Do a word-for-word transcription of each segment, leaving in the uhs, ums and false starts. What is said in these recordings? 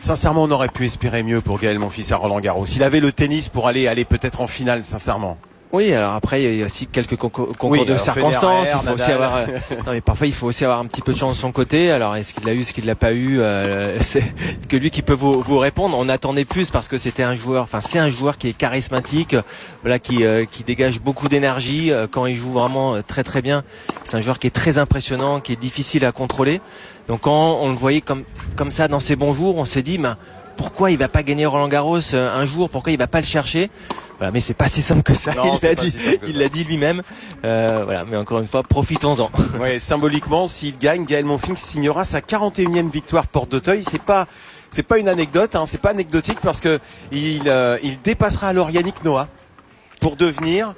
Sincèrement, on aurait pu espérer mieux pour Gaël Monfils à Roland-Garros. Il avait le tennis pour aller, aller peut-être en finale, sincèrement. Oui, alors après il y a aussi quelques concours, concours oui, de circonstances. Federer, il faut aussi avoir, euh, non mais parfois il faut aussi avoir un petit peu de chance de son côté. Alors est-ce qu'il l'a eu, est-ce qu'il l'a pas eu euh, c'est que lui qui peut vous, vous répondre. On attendait plus parce que c'était un joueur, enfin c'est un joueur qui est charismatique, voilà, qui euh, qui dégage beaucoup d'énergie euh, quand il joue vraiment euh, très très bien. C'est un joueur qui est très impressionnant, qui est difficile à contrôler. Donc quand on le voyait comme comme ça dans ses bons jours, on s'est dit, ben pourquoi il va pas gagner Roland-Garros un jour, pourquoi il va pas le chercher. Voilà, mais c'est pas si simple que ça. Non, il l'a dit, si il l'a dit lui-même. Euh, voilà, mais encore une fois, profitons-en. Ouais, symboliquement, s'il gagne, Gaël Monfils signera sa quarante et unième victoire porte d'Auteuil. C'est pas, c'est pas une anecdote, hein, c'est pas anecdotique parce que il, euh, il dépassera alors Yannick Noah pour devenir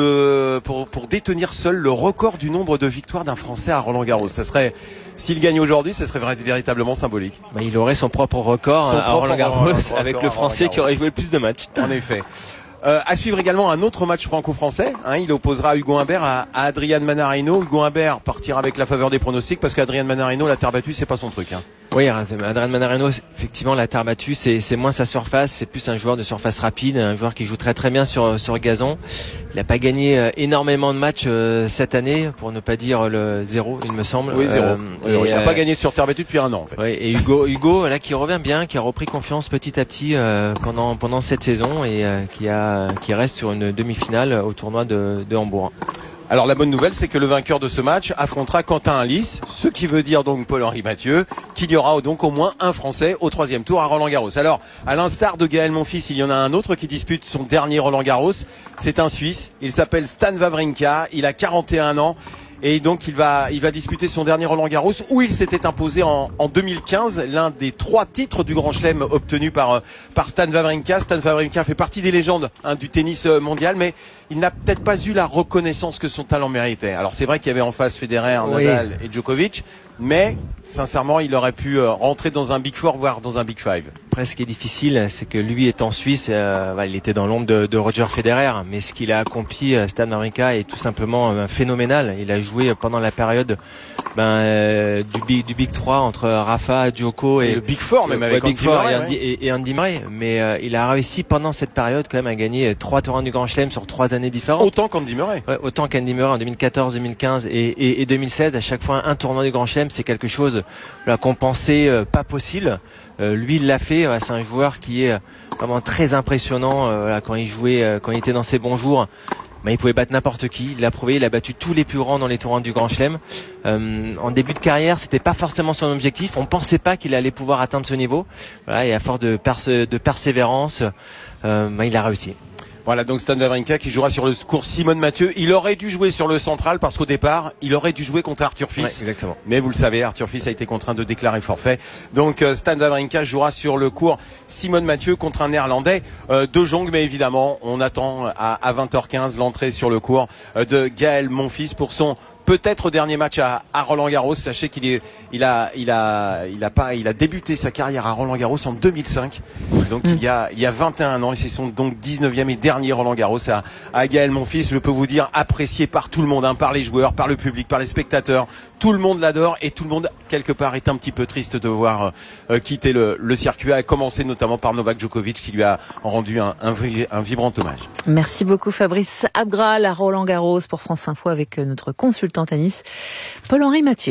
le, pour, pour détenir seul le record du nombre de victoires d'un Français à Roland-Garros. Ça serait, s'il gagne aujourd'hui, ce serait véritablement symbolique. Bah, il aurait son propre record son à Roland-Garros avec le Français Roland qui aurait joué le plus de matchs. En effet. Euh, à suivre également un autre match franco-français. Hein, il opposera Hugo Humbert à, à Adrian Manarino. Hugo Humbert partira avec la faveur des pronostics parce qu'Adrian Manarino, la terre battue, c'est pas son truc. Hein. Oui, Adrian Manarino, effectivement, la terre battue, c'est, c'est moins sa surface. C'est plus un joueur de surface rapide, un joueur qui joue très très bien sur sur gazon. Il n'a pas gagné euh, énormément de matchs euh, cette année, pour ne pas dire le zéro, il me semble. Oui, zéro. Euh, oui, il n'a euh, pas gagné sur terre battue depuis un an, en fait. Oui, et Hugo, Hugo, là, qui revient bien, qui a repris confiance petit à petit euh, pendant pendant cette saison et euh, qui a qui reste sur une demi-finale au tournoi de, de Hambourg. Alors la bonne nouvelle, c'est que le vainqueur de ce match affrontera Quentin Halys, ce qui veut dire donc Paul-Henri Mathieu, qu'il y aura donc au moins un Français au troisième tour à Roland-Garros. Alors, à l'instar de Gaël Monfils, il y en a un autre qui dispute son dernier Roland-Garros. C'est un Suisse, il s'appelle Stan Wawrinka, il a quarante et un ans. Et donc il va il va disputer son dernier Roland-Garros où il s'était imposé en, en deux mille quinze, l'un des trois titres du Grand Chelem obtenus par par Stan Wawrinka. Stan Wawrinka fait partie des légendes hein, du tennis mondial, mais il n'a peut-être pas eu la reconnaissance que son talent méritait. Alors c'est vrai qu'il y avait en face Federer, oui. Nadal et Djokovic, mais sincèrement il aurait pu rentrer dans un Big Four, voire dans un Big Five. Après, ce qui est difficile, c'est que lui étant suisse, euh, bah, il était dans l'ombre de, de Roger Federer, mais ce qu'il a accompli, Stan Wawrinka, est tout simplement euh, phénoménal. Il a joué pendant la période ben, euh, du, Big, du Big trois entre Rafa, Djoko et, et le Big Four même euh, avec ouais, Andy Big Four Murray, et, Andy, ouais. et, et Andy Murray. Mais euh, il a réussi pendant cette période quand même à gagner trois tournois du Grand Chelem sur trois années différentes. Autant qu'Andy Murray. Ouais, autant qu'Andy Murray en deux mille quatorze, deux mille quinze et, et, et deux mille seize. À chaque fois un tournoi du Grand Chelem, c'est quelque chose là, qu'on pensait euh, pas possible. Euh, lui, il l'a fait. Ouais, c'est un joueur qui est vraiment très impressionnant. Euh, voilà, quand il jouait, euh, quand il était dans ses bons jours, bah, il pouvait battre n'importe qui. Il l'a prouvé. Il a battu tous les plus grands dans les tournois du Grand Chelem. Euh, en début de carrière, c'était pas forcément son objectif. On pensait pas qu'il allait pouvoir atteindre ce niveau. Voilà, et à force de, perse- de persévérance, euh, bah, il a réussi. Voilà donc Stan Wawrinka qui jouera sur le cours Simone Mathieu. Il aurait dû jouer sur le central parce qu'au départ, il aurait dû jouer contre Arthur Fils. Ouais, exactement. Mais vous le savez, Arthur Fils a été contraint de déclarer forfait. Donc euh, Stan Wawrinka jouera sur le cours Simone Mathieu contre un Néerlandais euh, de Jong. Mais évidemment, on attend à, à vingt heures quinze l'entrée sur le cours euh, de Gaël Monfils pour son peut-être dernier match à, à Roland-Garros. Sachez qu'il est, il a, il a, il a pas, il a débuté sa carrière à Roland-Garros en deux mille cinq. Donc mm. il y a, il y a vingt et un ans et c'est son donc dix-neuvième et dernier Roland-Garros à, à Gaël Monfils. Je peux vous dire apprécié par tout le monde, hein, par les joueurs, par le public, par les spectateurs. Tout le monde l'adore et tout le monde quelque part est un petit peu triste de voir euh, quitter le, le circuit. À commencer notamment par Novak Djokovic qui lui a rendu un, un, un vibrant hommage. Merci beaucoup Fabrice Abgral à Roland-Garros pour France Info avec notre consultant tennis Paul-Henri Mathieu.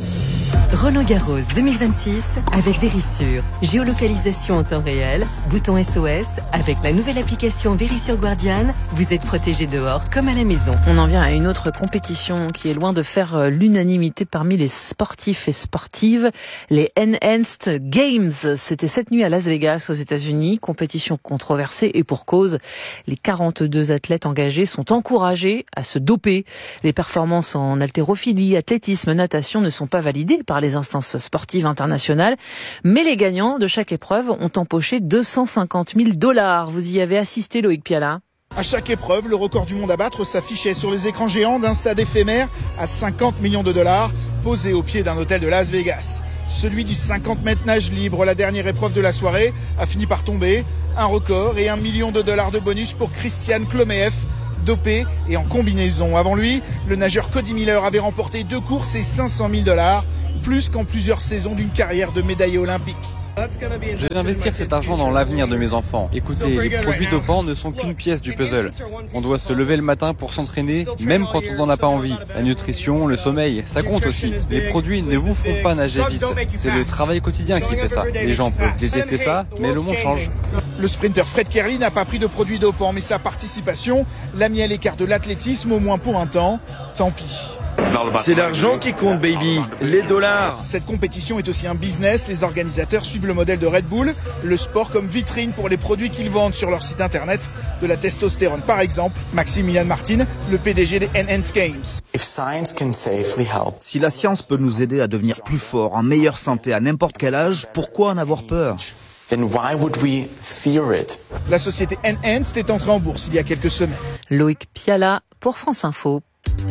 Roland-Garros deux mille vingt-six avec Verisure. Géolocalisation en temps réel, bouton S O S. Avec la nouvelle application Verisure Guardian, vous êtes protégé dehors comme à la maison. On en vient à une autre compétition qui est loin de faire l'unanimité parmi les sportifs et sportives. Les Enhanced Games, c'était cette nuit à Las Vegas aux États-Unis. Compétition controversée et pour cause. Les quarante-deux athlètes engagés sont encouragés à se doper. Les performances en haltérophilie, athlétisme, natation ne sont pas validées par les instances sportives internationales, mais les gagnants de chaque épreuve ont empoché deux cent cinquante mille dollars. Vous y avez assisté, Loïc Piala? À chaque épreuve, le record du monde à battre s'affichait sur les écrans géants d'un stade éphémère à cinquante millions de dollars, posé au pied d'un hôtel de Las Vegas. Celui du cinquante mètres nage libre, la dernière épreuve de la soirée, a fini par tomber. Un record et un million de dollars de bonus pour Christian Klomeev, dopé et en combinaison. Avant lui, le nageur Cody Miller avait remporté deux courses et cinq cent mille dollars, plus qu'en plusieurs saisons d'une carrière de médaillé olympique. Je vais investir cet argent dans l'avenir de mes enfants. Écoutez, les produits dopants ne sont qu'une pièce du puzzle. On doit se lever le matin pour s'entraîner, même quand on n'en a pas envie. La nutrition, le sommeil, ça compte aussi. Les produits ne vous font pas nager vite. C'est le travail quotidien qui fait ça. Les gens peuvent détester ça, mais le monde change. Le sprinter Fred Kerley n'a pas pris de produits dopants, mais sa participation l'a mis à l'écart de l'athlétisme, au moins pour un temps. Tant pis. C'est l'argent qui compte, baby. Les dollars. Cette compétition est aussi un business. Les organisateurs suivent le modèle de Red Bull, le sport comme vitrine pour les produits qu'ils vendent sur leur site internet. De la testostérone par exemple. Maximilian Martin, le P D G des Enhanced Games. Si la science peut nous aider à devenir plus forts, en meilleure santé à n'importe quel âge, pourquoi en avoir peur ? Then why would we fear it? La société Enhanced est entrée en bourse il y a quelques semaines. Loïc Piala pour France Info.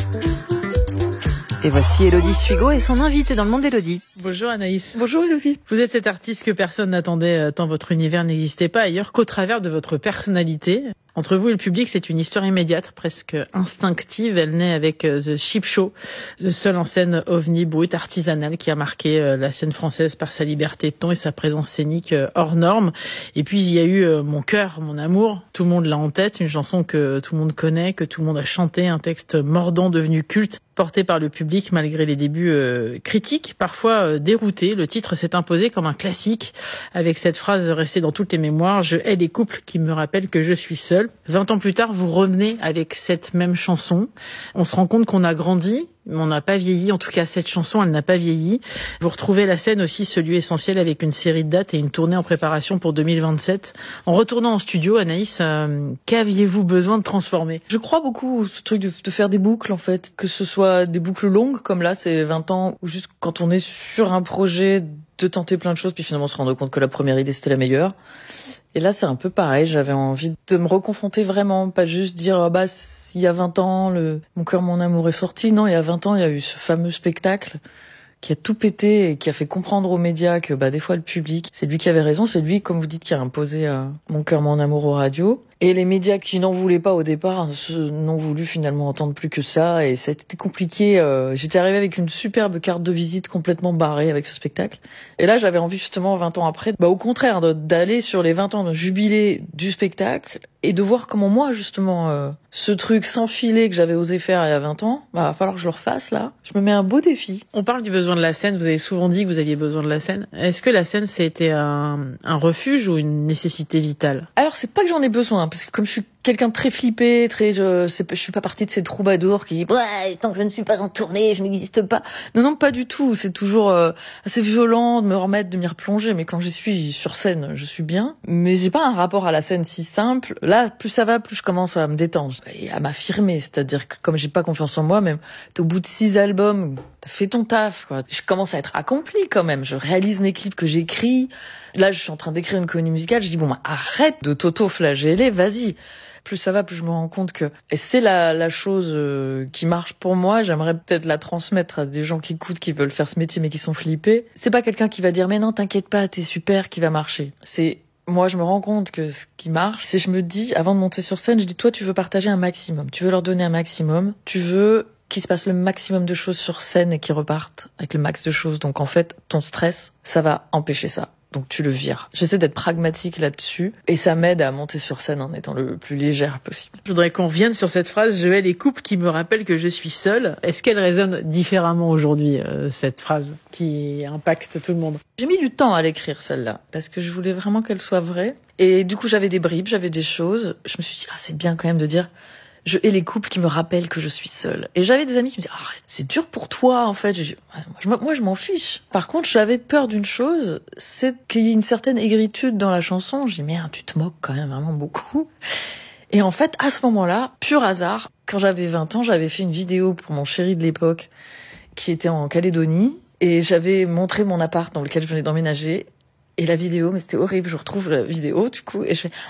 Et voici Élodie Suigo et son invité dans le monde d'Élodie. Bonjour Anaïs. Bonjour Élodie. Vous êtes cet artiste que personne n'attendait tant votre univers n'existait pas ailleurs qu'au travers de votre personnalité. Entre vous et le public, c'est une histoire immédiate, presque instinctive. Elle naît avec The Cheap Show, le seul en scène ovni brut artisanal qui a marqué la scène française par sa liberté de ton et sa présence scénique hors norme. Et puis il y a eu Mon cœur, mon amour. Tout le monde l'a en tête, une chanson que tout le monde connaît, que tout le monde a chanté, un texte mordant devenu culte, porté par le public malgré les débuts euh, critiques, parfois euh, déroutés. Le titre s'est imposé comme un classique, avec cette phrase restée dans toutes les mémoires: je hais les couples qui me rappellent que je suis seule. Vingt ans plus tard, vous revenez avec cette même chanson. On se rend compte qu'on a grandi, mais on n'a pas vieilli. En tout cas, cette chanson, elle n'a pas vieilli. Vous retrouvez la scène aussi, ce lieu essentiel, avec une série de dates et une tournée en préparation pour deux mille vingt-sept. En retournant en studio, Anaïs, euh, qu'aviez-vous besoin de transformer? Je crois beaucoup au truc de, de faire des boucles, en fait. Que ce soit des boucles longues, comme là, c'est vingt ans, ou juste quand on est sur un projet, de tenter plein de choses, puis finalement se rendre compte que la première idée, c'était la meilleure. Et là, c'est un peu pareil. J'avais envie de me reconfronter vraiment, pas juste dire ah bah il y a vingt ans, le Mon cœur, mon amour est sorti. Non, il y a vingt ans, il y a eu ce fameux spectacle qui a tout pété et qui a fait comprendre aux médias que bah des fois le public, c'est lui qui avait raison, c'est lui, comme vous dites, qui a imposé euh, Mon cœur, mon amour aux radios. Et les médias qui n'en voulaient pas au départ n'ont voulu finalement entendre plus que ça, et ça a été compliqué. Euh, j'étais arrivée avec une superbe carte de visite complètement barrée avec ce spectacle. Et là, j'avais envie justement, vingt ans après, bah au contraire, de, d'aller sur les vingt ans de jubilé du spectacle et de voir comment moi, justement, euh, ce truc sans filet que j'avais osé faire il y a vingt ans, bah va falloir que je le refasse là. Je me mets un beau défi. On parle du besoin de la scène, vous avez souvent dit que vous aviez besoin de la scène. Est-ce que la scène, c'était un, un refuge ou une nécessité vitale? Alors, c'est pas que j'en ai besoin, parce que comme je suis quelqu'un de très flippé, très, je, c'est, je suis pas partie de ces troubadours qui disent ouais, tant que je ne suis pas en tournée, je n'existe pas. Non, non, pas du tout. C'est toujours euh, assez violent de me remettre, de m'y replonger. Mais quand j'y suis sur scène, je suis bien. Mais j'ai pas un rapport à la scène si simple. Là, plus ça va, plus je commence à me détendre et à m'affirmer. C'est-à-dire que comme j'ai pas confiance en moi, même t'es au bout de six albums, t'as fait ton taf, quoi. Je commence à être accomplie quand même. Je réalise mes clips que j'écris. Là, je suis en train d'écrire une comédie musicale. Je dis bon, bah, arrête de t'auto-flageller, vas-y. Plus ça va, plus je me rends compte que et c'est la, la chose euh, qui marche pour moi. J'aimerais peut-être la transmettre à des gens qui écoutent, qui veulent faire ce métier mais qui sont flippés. C'est pas quelqu'un qui va dire mais non, t'inquiète pas, t'es super, qui va marcher. C'est moi, je me rends compte que ce qui marche, c'est je me dis avant de monter sur scène, je dis toi, tu veux partager un maximum, tu veux leur donner un maximum, tu veux qu'il se passe le maximum de choses sur scène et qu'ils repartent avec le max de choses. Donc en fait, ton stress, ça va empêcher ça. Donc tu le vires. J'essaie d'être pragmatique là-dessus et ça m'aide à monter sur scène en étant le plus légère possible. Je voudrais qu'on revienne sur cette phrase « Je hais les couples qui me rappellent que je suis seule ». Est-ce qu'elle résonne différemment aujourd'hui, euh, cette phrase qui impacte tout le monde? J'ai mis du temps à l'écrire celle-là parce que je voulais vraiment qu'elle soit vraie. Et du coup j'avais des bribes, j'avais des choses. Je me suis dit « Ah, c'est bien quand même de dire... » Je hais les couples qui me rappellent que je suis seule. Et j'avais des amis qui me disaient, arrête, c'est dur pour toi, en fait. Je, moi, moi, je m'en fiche. Par contre, j'avais peur d'une chose, c'est qu'il y ait une certaine aigritude dans la chanson. Je dis, merde, tu te moques quand même vraiment beaucoup. Et en fait, à ce moment-là, pur hasard, quand j'avais vingt ans, j'avais fait une vidéo pour mon chéri de l'époque, qui était en Calédonie, et j'avais montré mon appart dans lequel je venais d'emménager. Et la vidéo, mais c'était horrible, je retrouve la vidéo, du coup, et je fais...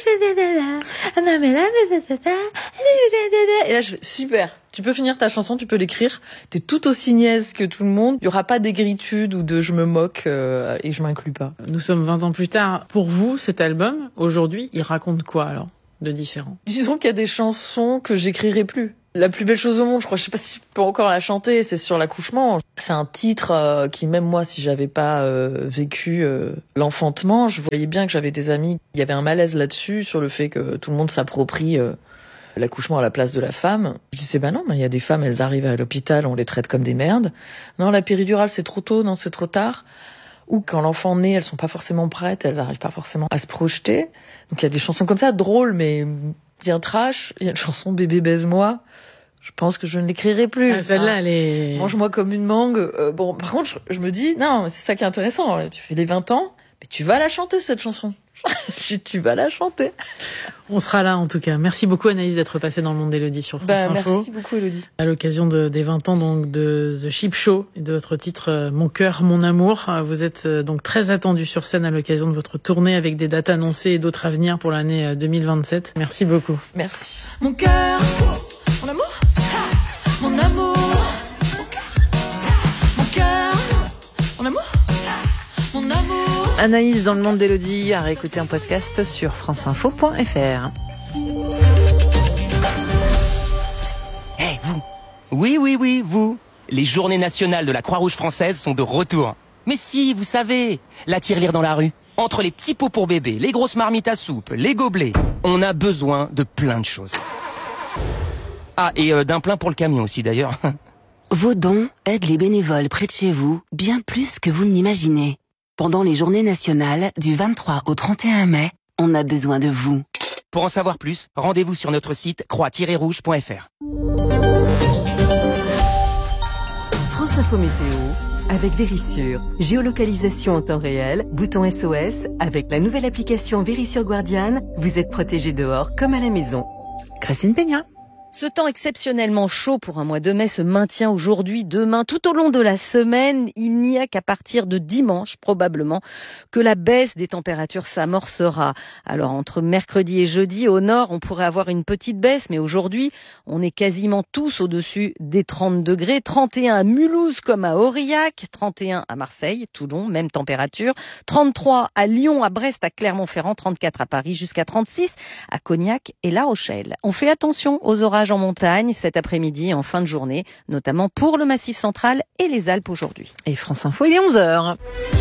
Et là, je fais, super, tu peux finir ta chanson, tu peux l'écrire, t'es tout aussi niaise que tout le monde, il y aura pas d'aigritude ou de je me moque euh, et je m'inclus pas. Nous sommes vingt ans plus tard. Pour vous, cet album, aujourd'hui, il raconte quoi alors, de différent? Disons qu'il y a des chansons que j'écrirai plus. La plus belle chose au monde, je crois, je sais pas si je peux encore la chanter, c'est sur l'accouchement. C'est un titre euh, qui, même moi, si j'avais pas euh, vécu euh, l'enfantement, je voyais bien que j'avais des amis, il y avait un malaise là-dessus, sur le fait que tout le monde s'approprie euh, l'accouchement à la place de la femme. Je disais, bah non, mais il y a des femmes, elles arrivent à l'hôpital, on les traite comme des merdes. Non, la péridurale, c'est trop tôt, non, c'est trop tard. Ou quand l'enfant naît, elles sont pas forcément prêtes, elles arrivent pas forcément à se projeter. Donc il y a des chansons comme ça, drôles, mais bien trash. Il y a une chanson Bébé baise-moi. Je pense que je ne l'écrirai plus. Ah, celle-là, elle est... Mange-moi comme une mangue. Euh, bon, par contre, je, je me dis, non, c'est ça qui est intéressant. Tu fais les vingt ans, mais tu vas la chanter, cette chanson. Tu vas la chanter. On sera là, en tout cas. Merci beaucoup, Anaïs, d'être passée dans le monde d'Élodie sur France bah, Info. Merci beaucoup, Élodie. À l'occasion de, des vingt ans, donc, de The Sheep Show et de votre titre, euh, Mon cœur, mon amour. Vous êtes, euh, donc, très attendu sur scène à l'occasion de votre tournée avec des dates annoncées et d'autres à venir pour l'année euh, deux mille vingt-sept. Merci beaucoup. Merci. Mon cœur, mon amour, mon amour, mon cœur, mon cœur, mon amour, mon amour. Anaïs dans le monde d'Élodie à réécouter un podcast sur franceinfo point f r. Eh, hey, vous. Oui, oui, oui, vous. Les journées nationales de la Croix-Rouge française sont de retour. Mais si, vous savez, la tirelire dans la rue. Entre les petits pots pour bébé, les grosses marmites à soupe, les gobelets, on a besoin de plein de choses. Ah, et euh, d'un plein pour le camion aussi, d'ailleurs. Vos dons aident les bénévoles près de chez vous, bien plus que vous ne l'imaginez. Pendant les journées nationales, du vingt-trois au trente et un mai, on a besoin de vous. Pour en savoir plus, rendez-vous sur notre site croix tiret rouge point f r. France Info Météo, avec Vérissure. Géolocalisation en temps réel, bouton S O S, avec la nouvelle application Vérissure Guardian, vous êtes protégé dehors comme à la maison. Christine Peña. Ce temps exceptionnellement chaud pour un mois de mai se maintient aujourd'hui, demain, tout au long de la semaine. Il n'y a qu'à partir de dimanche, probablement, que la baisse des températures s'amorcera. Alors, entre mercredi et jeudi, au nord, on pourrait avoir une petite baisse, mais aujourd'hui, on est quasiment tous au-dessus des trente degrés. trente et un à Mulhouse comme à Aurillac, trente et un à Marseille, Toulon, même température. trente-trois à Lyon, à Brest, à Clermont-Ferrand, trente-quatre à Paris, jusqu'à trente-six à Cognac et La Rochelle. On fait attention aux orages en montagne cet après-midi et en fin de journée, notamment pour le Massif central et les Alpes aujourd'hui. Et France Info, il est onze heures.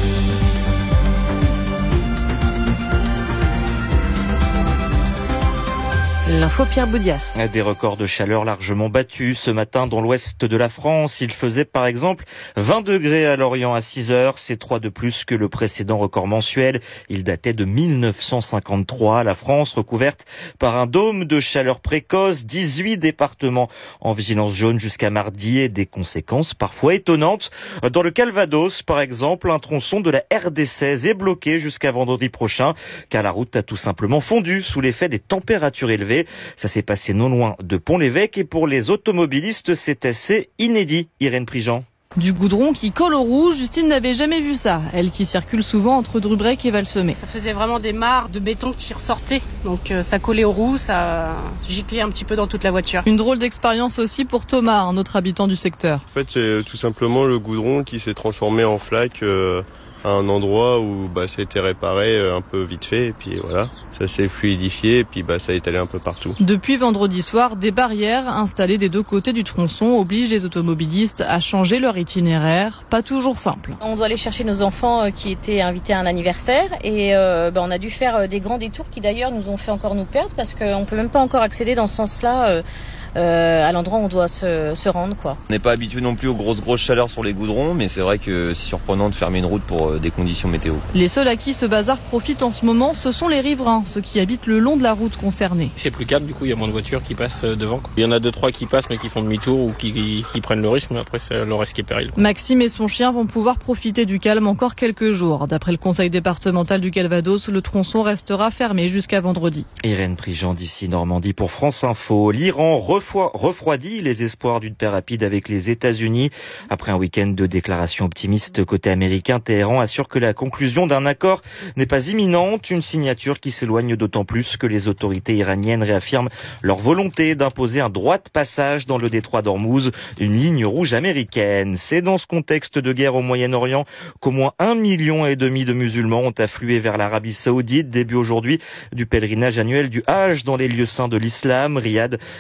L'info Pierre Boudias. Des records de chaleur largement battus ce matin dans l'ouest de la France. Il faisait par exemple vingt degrés à Lorient à six heures. C'est trois de plus que le précédent record mensuel. Il datait de mille neuf cent cinquante-trois. La France recouverte par un dôme de chaleur précoce. dix-huit départements en vigilance jaune jusqu'à mardi et des conséquences parfois étonnantes. Dans le Calvados, par exemple, un tronçon de la R D seize est bloqué jusqu'à vendredi prochain car la route a tout simplement fondu sous l'effet des températures élevées. Ça s'est passé non loin de Pont-l'Évêque et pour les automobilistes, c'est assez inédit. Irène Prigent. Du goudron qui colle au rouge, Justine n'avait jamais vu ça. Elle qui circule souvent entre Drubrec et Valsemay. Ça faisait vraiment des mares de béton qui ressortaient. Donc euh, ça collait aux roues, ça giclait un petit peu dans toute la voiture. Une drôle d'expérience aussi pour Thomas, un autre habitant du secteur. En fait, c'est tout simplement le goudron qui s'est transformé en flaque euh, à un endroit où bah, ça a été réparé euh, un peu vite fait. Et puis voilà, ça s'est fluidifié et puis bah, ça a étalé un peu partout. Depuis vendredi soir, des barrières installées des deux côtés du tronçon obligent les automobilistes à changer leur itinéraire. Pas toujours simple. On doit aller chercher nos enfants qui étaient invités à un anniversaire et euh, bah, on a dû faire des grands détours qui d'ailleurs nous ont fait encore nous perdre parce qu'on peut même pas encore accéder dans ce sens-là euh, euh, à l'endroit où on doit se, se rendre, quoi. On n'est pas habitué non plus aux grosses grosses chaleurs sur les goudrons, mais c'est vrai que c'est surprenant de fermer une route pour des conditions météo. Les seuls à qui ce bazar profite en ce moment, ce sont les riverains, ceux qui habitent le long de la route concernée. C'est plus calme, du coup il y a moins de voitures qui passent devant. Il y en a deux trois qui passent mais qui font demi-tour ou qui, qui, qui prennent le risque, mais après c'est le reste qui est péril. Maxime et son chien vont pouvoir profiter du calme encore quelques jours. D'après le conseil départemental du Calvados, le tronçon restera fermé jusqu'à vendredi. Irène Prigent d'ici Normandie pour France Info. L'Iran refroidit les espoirs d'une paix rapide avec les États-Unis. Après un week-end de déclarations optimistes côté américain, Téhéran assure que la conclusion d'un accord n'est pas imminente. Une signature qui s'éloigne d'autant plus que les autorités iraniennes réaffirment leur volonté d'imposer un droit de passage dans le détroit d'Ormuz, une ligne rouge américaine. C'est dans ce contexte de guerre au Moyen-Orient qu'au moins un million et demi de musulmans ont afflué vers l'Arabie Saoudite. Début aujourd'hui du pèlerinage annuel du Hajj dans les lieux saints de l'islam. Riyad annonce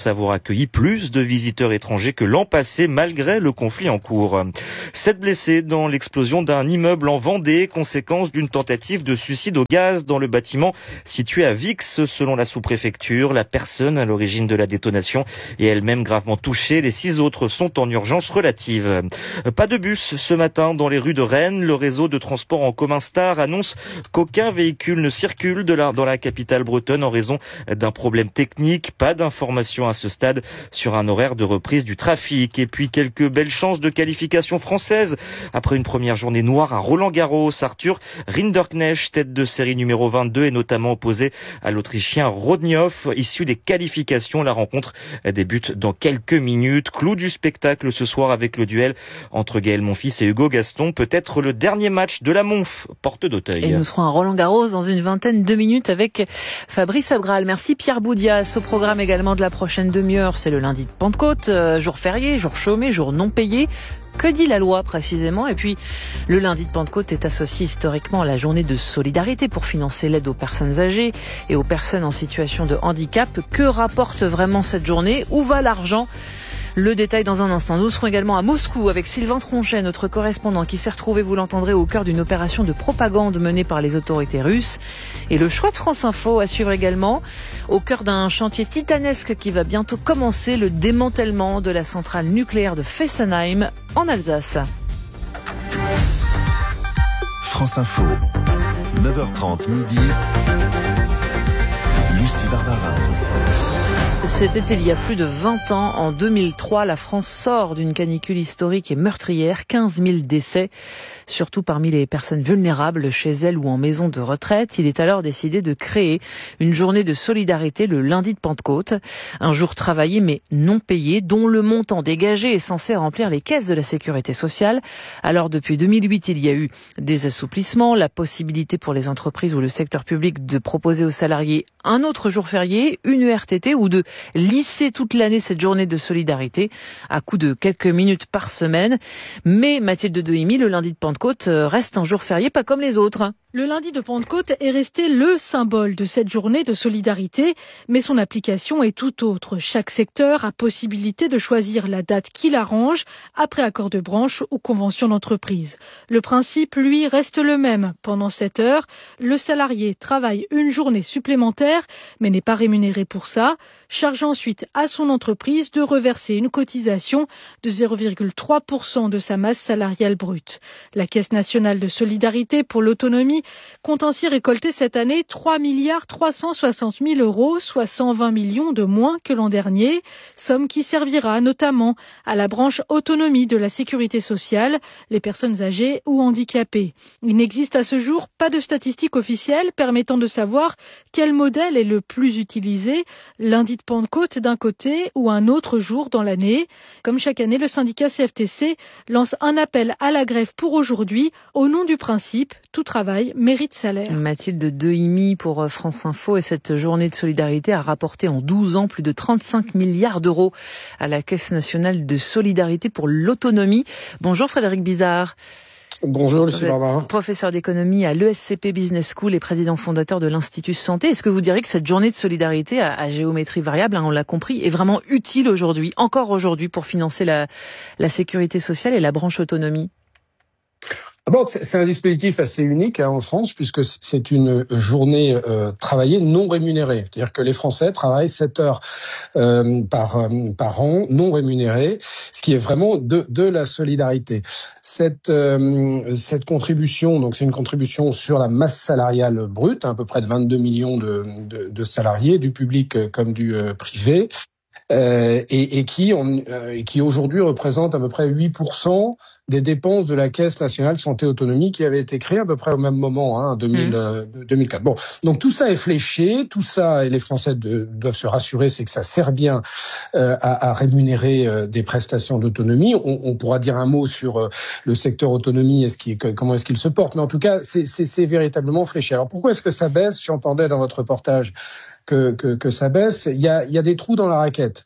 avoir accueilli plus de visiteurs étrangers que l'an passé, malgré le conflit en cours. Sept blessés dans l'explosion d'un immeuble en Vendée, conséquence d'une tentative de suicide au gaz dans le bâtiment situé à Vix, selon la sous-préfecture. La personne à l'origine de la détonation est elle-même gravement touchée. Les six autres sont en urgence relative. Pas de bus ce matin dans les rues de Rennes. Le réseau de transport en commun Star annonce qu'aucun véhicule ne circule de la, dans la capitale bretonne en raison d'un problème technique. Pas d'information à ce stade sur un horaire de reprise du trafic. Et puis quelques belles chances de qualification française. Après une première journée noire à Roland-Garros, Arthur Rinderknecht, tête de série numéro vingt-deux, est notamment opposé à l'Autrichien Rodnioff, issu des qualifications. La rencontre débute dans quelques minutes. Clou du spectacle ce soir avec le duel entre Gaël Monfils et Hugo Gaston. Peut-être le dernier match de la Monf, porte d'Auteuil. Et nous serons à Roland-Garros dans une vingtaine de minutes avec Fabrice Abgral. Merci Pierre Boudias. Au programme également de la prochaine demi-heure, c'est le lundi de Pentecôte, euh, jour férié, jour chômé, jour non payé. Que dit la loi précisément? Et puis, le lundi de Pentecôte est associé historiquement à la journée de solidarité pour financer l'aide aux personnes âgées et aux personnes en situation de handicap. Que rapporte vraiment cette journée? Où va l'argent? Le détail dans un instant. Nous serons également à Moscou avec Sylvain Tronchet, notre correspondant, qui s'est retrouvé, vous l'entendrez, au cœur d'une opération de propagande menée par les autorités russes. Et le choix de France Info à suivre également, au cœur d'un chantier titanesque qui va bientôt commencer, le démantèlement de la centrale nucléaire de Fessenheim en Alsace. France Info, neuf heures trente midi, Lucie Barbara. C'était il y a plus de vingt ans, en deux mille trois, la France sort d'une canicule historique et meurtrière, quinze mille décès, surtout parmi les personnes vulnérables chez elles ou en maison de retraite. Il est alors décidé de créer une journée de solidarité le lundi de Pentecôte, un jour travaillé mais non payé, dont le montant dégagé est censé remplir les caisses de la sécurité sociale. Alors depuis deux mille huit, il y a eu des assouplissements, la possibilité pour les entreprises ou le secteur public de proposer aux salariés un autre jour férié, une U R T T ou de lisser toute l'année cette journée de solidarité à coup de quelques minutes par semaine. Mais Mathilde Dehimi, le lundi de Pentecôte reste un jour férié pas comme les autres. Le lundi de Pentecôte est resté le symbole de cette journée de solidarité, mais son application est tout autre. Chaque secteur a possibilité de choisir la date qui l'arrange, après accord de branche ou convention d'entreprise. Le principe, lui, reste le même. Pendant sept heures, le salarié travaille une journée supplémentaire, mais n'est pas rémunéré pour ça, charge ensuite à son entreprise de reverser une cotisation de zéro virgule trois pour cent de sa masse salariale brute. La Caisse nationale de solidarité pour l'autonomie compte ainsi récolter cette année trois milliards trois cent soixante mille euros, soit cent vingt millions de moins que l'an dernier, somme qui servira notamment à la branche autonomie de la sécurité sociale, les personnes âgées ou handicapées. Il n'existe à ce jour pas de statistiques officielles permettant de savoir quel modèle est le plus utilisé, lundi de Pentecôte d'un côté ou un autre jour dans l'année. Comme chaque année, le syndicat C F T C lance un appel à la grève pour aujourd'hui au nom du principe « Tout travail mérite salaire ». Mathilde Dehimi pour France Info. Et cette journée de solidarité a rapporté en douze ans plus de trente-cinq milliards d'euros à la Caisse nationale de solidarité pour l'autonomie. Bonjour Frédéric Bizard. Bonjour Lucie Barbara. Professeur d'économie à l'E S C P Business School et président fondateur de l'Institut Santé. Est-ce que vous diriez que cette journée de solidarité à, à géométrie variable, hein, on l'a compris, est vraiment utile aujourd'hui, encore aujourd'hui, pour financer la, la sécurité sociale et la branche autonomie ? D'abord, c'est un dispositif assez unique hein, en France, puisque c'est une journée euh, travaillée non rémunérée. C'est-à-dire que les Français travaillent sept heures euh, par, euh, par an, non rémunérées, ce qui est vraiment de, de la solidarité. Cette, euh, cette contribution, donc c'est une contribution sur la masse salariale brute, à peu près de vingt-deux millions de, de, de salariés, du public comme du euh, privé. Euh, et, et qui, on, euh, qui aujourd'hui représente à peu près huit pour cent des dépenses de la Caisse nationale santé autonomie qui avait été créée à peu près au même moment, hein, en deux mille, mmh. euh, deux mille quatre. Bon, donc tout ça est fléché, tout ça, et les Français de, doivent se rassurer, c'est que ça sert bien euh, à, à rémunérer euh, des prestations d'autonomie. On, on pourra dire un mot sur euh, le secteur autonomie, est-ce qu'il, comment est-ce qu'il se porte, mais en tout cas, c'est, c'est, c'est véritablement fléché. Alors pourquoi est-ce que ça baisse ? J'entendais dans votre reportage que, que, que ça baisse. Il y a, il y a des trous dans la raquette.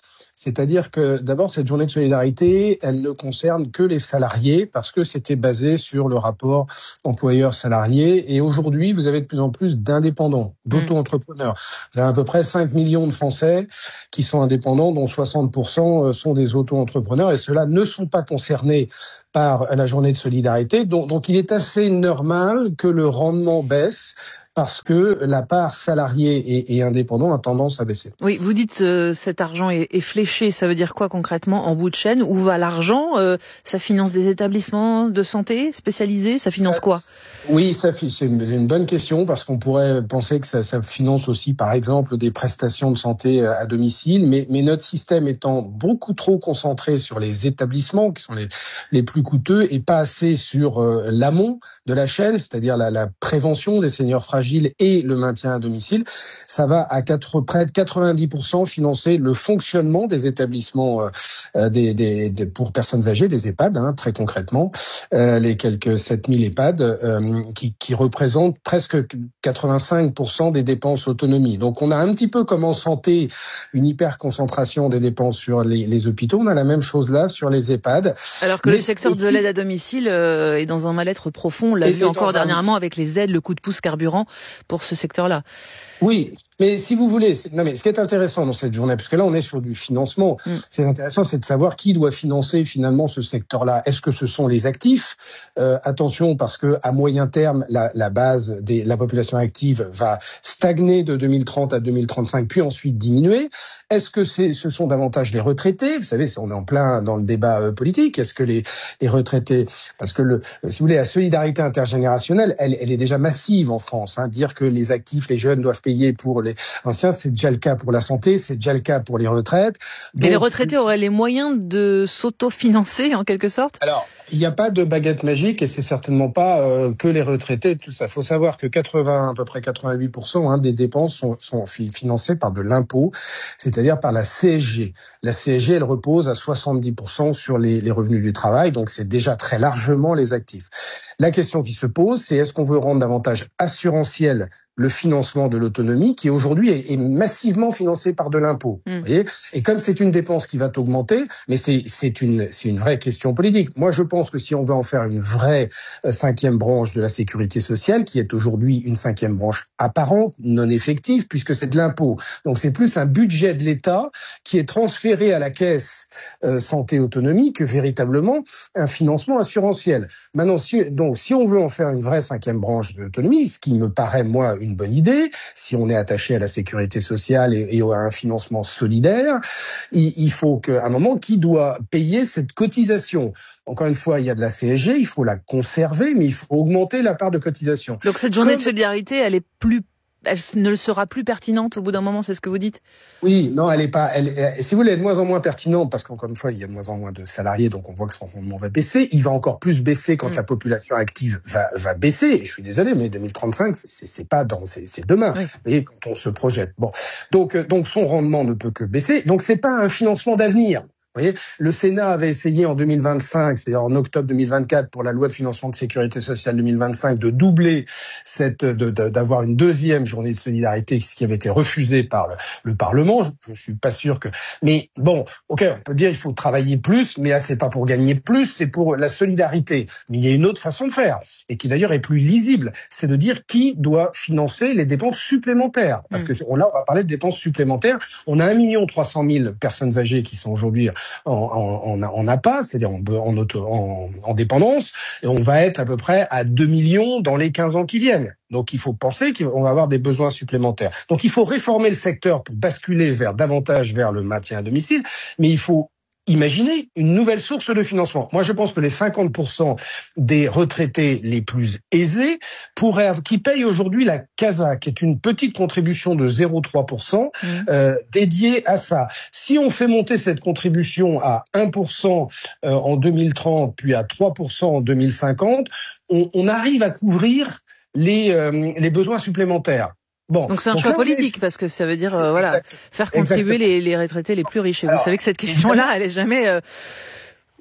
C'est-à-dire que d'abord, cette journée de solidarité, elle ne concerne que les salariés parce que c'était basé sur le rapport employeur-salarié. Et aujourd'hui, vous avez de plus en plus d'indépendants, d'auto-entrepreneurs. Vous avez à peu près cinq millions de Français qui sont indépendants, dont soixante pour cent sont des auto-entrepreneurs. Et ceux-là ne sont pas concernés par la journée de solidarité. Donc, donc il est assez normal que le rendement baisse parce que la part salariée et, et indépendant a tendance à baisser. Oui, vous dites euh, cet argent est, est fléché, ça veut dire quoi concrètement en bout de chaîne? Où va l'argent? euh, Ça finance des établissements de santé spécialisés? Ça finance ça, quoi? Oui, ça c'est une, une bonne question parce qu'on pourrait penser que ça, ça finance aussi par exemple des prestations de santé à domicile, mais, mais notre système étant beaucoup trop concentré sur les établissements qui sont les, les plus coûteux et pas assez sur euh, l'amont de la chaîne, c'est-à-dire la, la prévention des seniors fragiles et le maintien à domicile, ça va à quatre, près de quatre-vingt-dix pour cent financer le fonctionnement des établissements euh, des, des, des, pour personnes âgées, des EHPAD, hein, très concrètement, euh, les quelques sept mille EHPAD euh, qui, qui représentent presque quatre-vingt-cinq pour cent des dépenses autonomie. Donc on a un petit peu comme en santé une hyper-concentration des dépenses sur les, les hôpitaux, on a la même chose là sur les EHPAD. Alors que Mais le secteur aussi de l'aide à domicile euh, est dans un mal-être profond, on l'a vu encore un... dernièrement avec les aides, le coup de pouce carburant pour ce secteur-là. Oui, mais si vous voulez, c'est, non mais ce qui est intéressant dans cette journée, parce que là on est sur du financement, mm. c'est intéressant, c'est de savoir qui doit financer finalement ce secteur-là. Est-ce que ce sont les actifs? euh, Attention, parce que à moyen terme, la, la base de la population active va stagner de deux mille trente à deux mille trente-cinq, puis ensuite diminuer. Est-ce que c'est, ce sont davantage les retraités? Vous savez, on est en plein dans le débat euh, politique. Est-ce que les, les retraités, parce que le, si vous voulez, la solidarité intergénérationnelle, elle, elle est déjà massive en France. Hein, dire que les actifs, les jeunes doivent payer pour les anciens, c'est déjà le cas pour la santé, c'est déjà le cas pour les retraites. Donc, et les retraités auraient les moyens de s'autofinancer en quelque sorte? Alors, il n'y a pas de baguette magique et c'est certainement pas euh, que les retraités, tout ça. Il faut savoir que quatre-vingts, à peu près quatre-vingt-huit pour cent hein, des dépenses sont, sont financées par de l'impôt, c'est-à-dire par la C S G. La C S G, elle repose à soixante-dix pour cent sur les, les revenus du travail, donc c'est déjà très largement les actifs. La question qui se pose, c'est est-ce qu'on veut rendre davantage assurantiel le financement de l'autonomie qui aujourd'hui est, est massivement financé par de l'impôt. Mmh. Vous voyez, et comme c'est une dépense qui va augmenter, mais c'est c'est une c'est une vraie question politique. Moi, je pense que si on veut en faire une vraie euh, cinquième branche de la sécurité sociale, qui est aujourd'hui une cinquième branche apparente, non effective, puisque c'est de l'impôt. Donc c'est plus un budget de l'État qui est transféré à la caisse euh, santé autonomie que véritablement un financement assurantiel. Maintenant, si, donc si on veut en faire une vraie cinquième branche de l'autonomie, ce qui me paraît moi une bonne idée, si on est attaché à la sécurité sociale et, et à un financement solidaire, il, il faut qu'à un moment, qui doit payer cette cotisation? Encore une fois, il y a de la C S G, il faut la conserver, mais il faut augmenter la part de cotisation. Donc cette journée Comme... de solidarité, elle est plus elle ne sera plus pertinente au bout d'un moment, c'est ce que vous dites? Oui, non, elle est pas. Elle, elle, si vous voulez, elle est de moins en moins pertinente parce qu'encore une fois, il y a de moins en moins de salariés, donc on voit que son rendement va baisser. Il va encore plus baisser quand mmh. la population active va, va baisser. Je suis désolé, mais deux mille trente-cinq, c'est, c'est, c'est pas dans, c'est, c'est demain. Oui. Vous voyez, quand on se projette. Bon, donc, donc son rendement ne peut que baisser. Donc c'est pas un financement d'avenir. Vous voyez, le Sénat avait essayé en deux mille vingt-cinq, c'est-à-dire en octobre deux mille vingt-quatre, pour la loi de financement de sécurité sociale deux mille vingt-cinq, de doubler cette, de, de, d'avoir une deuxième journée de solidarité, ce qui avait été refusé par le, le Parlement. Je, je suis pas sûr que, mais bon, ok, on peut dire il faut travailler plus, mais là c'est pas pour gagner plus, c'est pour la solidarité. Mais il y a une autre façon de faire, et qui d'ailleurs est plus lisible, c'est de dire qui doit financer les dépenses supplémentaires. Parce mmh. que on, là, on va parler de dépenses supplémentaires. On a un million trois cent mille personnes âgées qui sont aujourd'hui En, en, en, en A P A, c'est-à-dire en, en, auto, en, en dépendance, et on va être à peu près à deux millions dans les quinze ans qui viennent. Donc il faut penser qu'on va avoir des besoins supplémentaires. Donc il faut réformer le secteur pour basculer vers davantage vers le maintien à domicile, mais il faut imaginer une nouvelle source de financement. Moi, je pense que les cinquante pour cent des retraités les plus aisés pourraient, qui payent aujourd'hui la CASA, qui est une petite contribution de zéro virgule trois pour cent mmh. euh, dédiée à ça. Si on fait monter cette contribution à un pour cent euh, en deux mille trente, puis à trois pour cent en deux mille cinquante, on, on arrive à couvrir les, euh, les besoins supplémentaires. Bon, donc c'est un donc choix là, politique parce que ça veut dire euh, voilà faire contribuer les, les retraités les plus riches. Et Alors, vous savez que cette question-là, elle est jamais euh,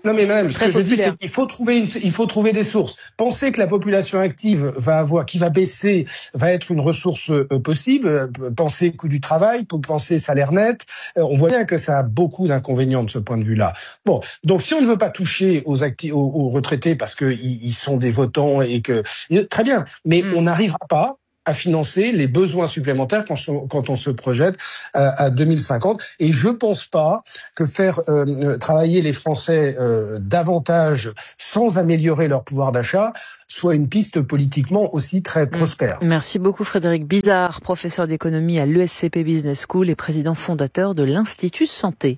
Non mais madame, ce Très que populaire. je dis, c'est qu'il faut trouver une, il faut trouver des sources. Penser que la population active va avoir, qui va baisser, va être une ressource euh, possible. euh, Penser coût du travail, pour penser salaire net. Euh, on voit bien que ça a beaucoup d'inconvénients de ce point de vue-là. Bon, donc si on ne veut pas toucher aux, acti- aux, aux retraités parce que ils, ils sont des votants et que très bien, mais mm. on n'arrivera pas à financer les besoins supplémentaires quand, quand on se projette à, à deux mille cinquante. Et je pense pas que faire euh, travailler les Français euh, davantage sans améliorer leur pouvoir d'achat soit une piste politiquement aussi très prospère. Merci beaucoup Frédéric Bizard, professeur d'économie à l'E S C P Business School et président fondateur de l'Institut Santé.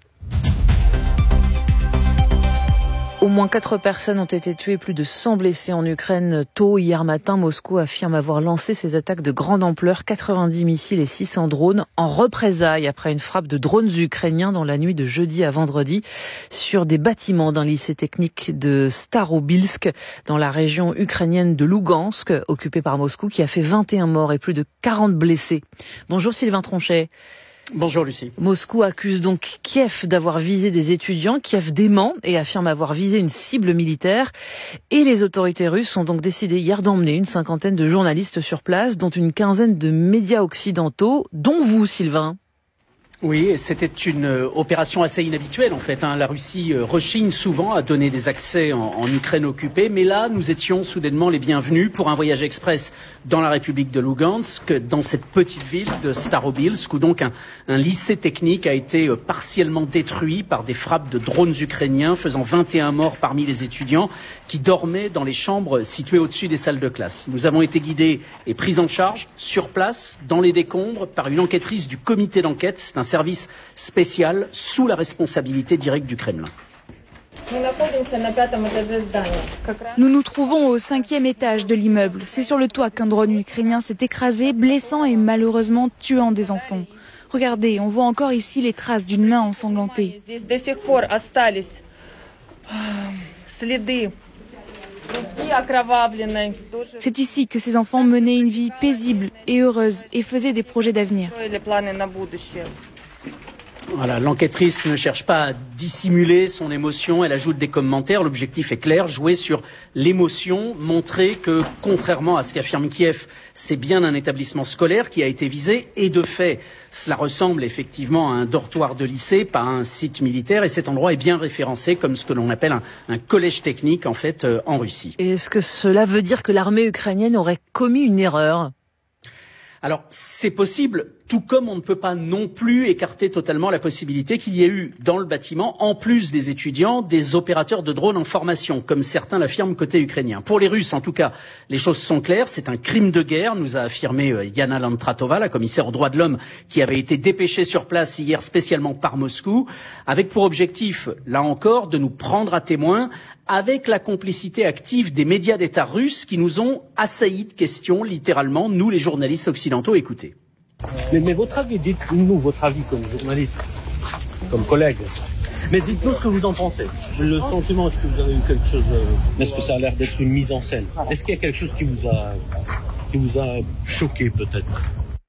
Au moins quatre personnes ont été tuées, plus de cent blessés en Ukraine. Tôt hier matin, Moscou affirme avoir lancé ses attaques de grande ampleur, quatre-vingt-dix missiles et six cents drones, en représailles après une frappe de drones ukrainiens dans la nuit de jeudi à vendredi sur des bâtiments d'un lycée technique de Starobilsk, dans la région ukrainienne de Lougansk, occupée par Moscou, qui a fait vingt et un morts et plus de quarante blessés. Bonjour Sylvain Tronchet. Bonjour Lucie. Moscou accuse donc Kiev d'avoir visé des étudiants. Kiev dément et affirme avoir visé une cible militaire. Et les autorités russes ont donc décidé hier d'emmener une cinquantaine de journalistes sur place, dont une quinzaine de médias occidentaux, dont vous, Sylvain. Oui, c'était une opération assez inhabituelle en fait. Hein. La Russie rechigne souvent à donner des accès en, en Ukraine occupée, mais là, nous étions soudainement les bienvenus pour un voyage express dans la République de Lougansk, dans cette petite ville de Starobilsk, où donc un, un lycée technique a été partiellement détruit par des frappes de drones ukrainiens, faisant vingt et un morts parmi les étudiants qui dormaient dans les chambres situées au-dessus des salles de classe. Nous avons été guidés et pris en charge sur place, dans les décombres, par une enquêtrice du comité d'enquête. C'est un service spécial sous la responsabilité directe du Kremlin. Nous nous trouvons au cinquième étage de l'immeuble. C'est sur le toit qu'un drone ukrainien s'est écrasé, blessant et malheureusement tuant des enfants. Regardez, on voit encore ici les traces d'une main ensanglantée. C'est ici que ces enfants menaient une vie paisible et heureuse et faisaient des projets d'avenir. Voilà, l'enquêtrice ne cherche pas à dissimuler son émotion, elle ajoute des commentaires. L'objectif est clair, jouer sur l'émotion, montrer que, contrairement à ce qu'affirme Kiev, c'est bien un établissement scolaire qui a été visé. Et de fait, cela ressemble effectivement à un dortoir de lycée, pas à un site militaire. Et cet endroit est bien référencé comme ce que l'on appelle un, un collège technique, en fait, euh, en Russie. Et est-ce que cela veut dire que l'armée ukrainienne aurait commis une erreur ? Alors, c'est possible, tout comme on ne peut pas non plus écarter totalement la possibilité qu'il y ait eu dans le bâtiment, en plus des étudiants, des opérateurs de drones en formation, comme certains l'affirment côté ukrainien. Pour les Russes, en tout cas, les choses sont claires, c'est un crime de guerre, nous a affirmé Yana Lantratova, la commissaire aux droits de l'homme, qui avait été dépêchée sur place hier spécialement par Moscou, avec pour objectif, là encore, de nous prendre à témoin, avec la complicité active des médias d'État russes qui nous ont assaillis de questions, littéralement, nous les journalistes occidentaux. Écoutez. Mais, mais votre avis, dites-nous votre avis comme journaliste, comme collègue. Mais dites-nous ce que vous en pensez. J'ai le sentiment, est-ce que vous avez eu quelque chose, euh, est-ce que ça a l'air d'être une mise en scène? Est-ce qu'il y a quelque chose qui vous a, qui vous a choqué peut-être?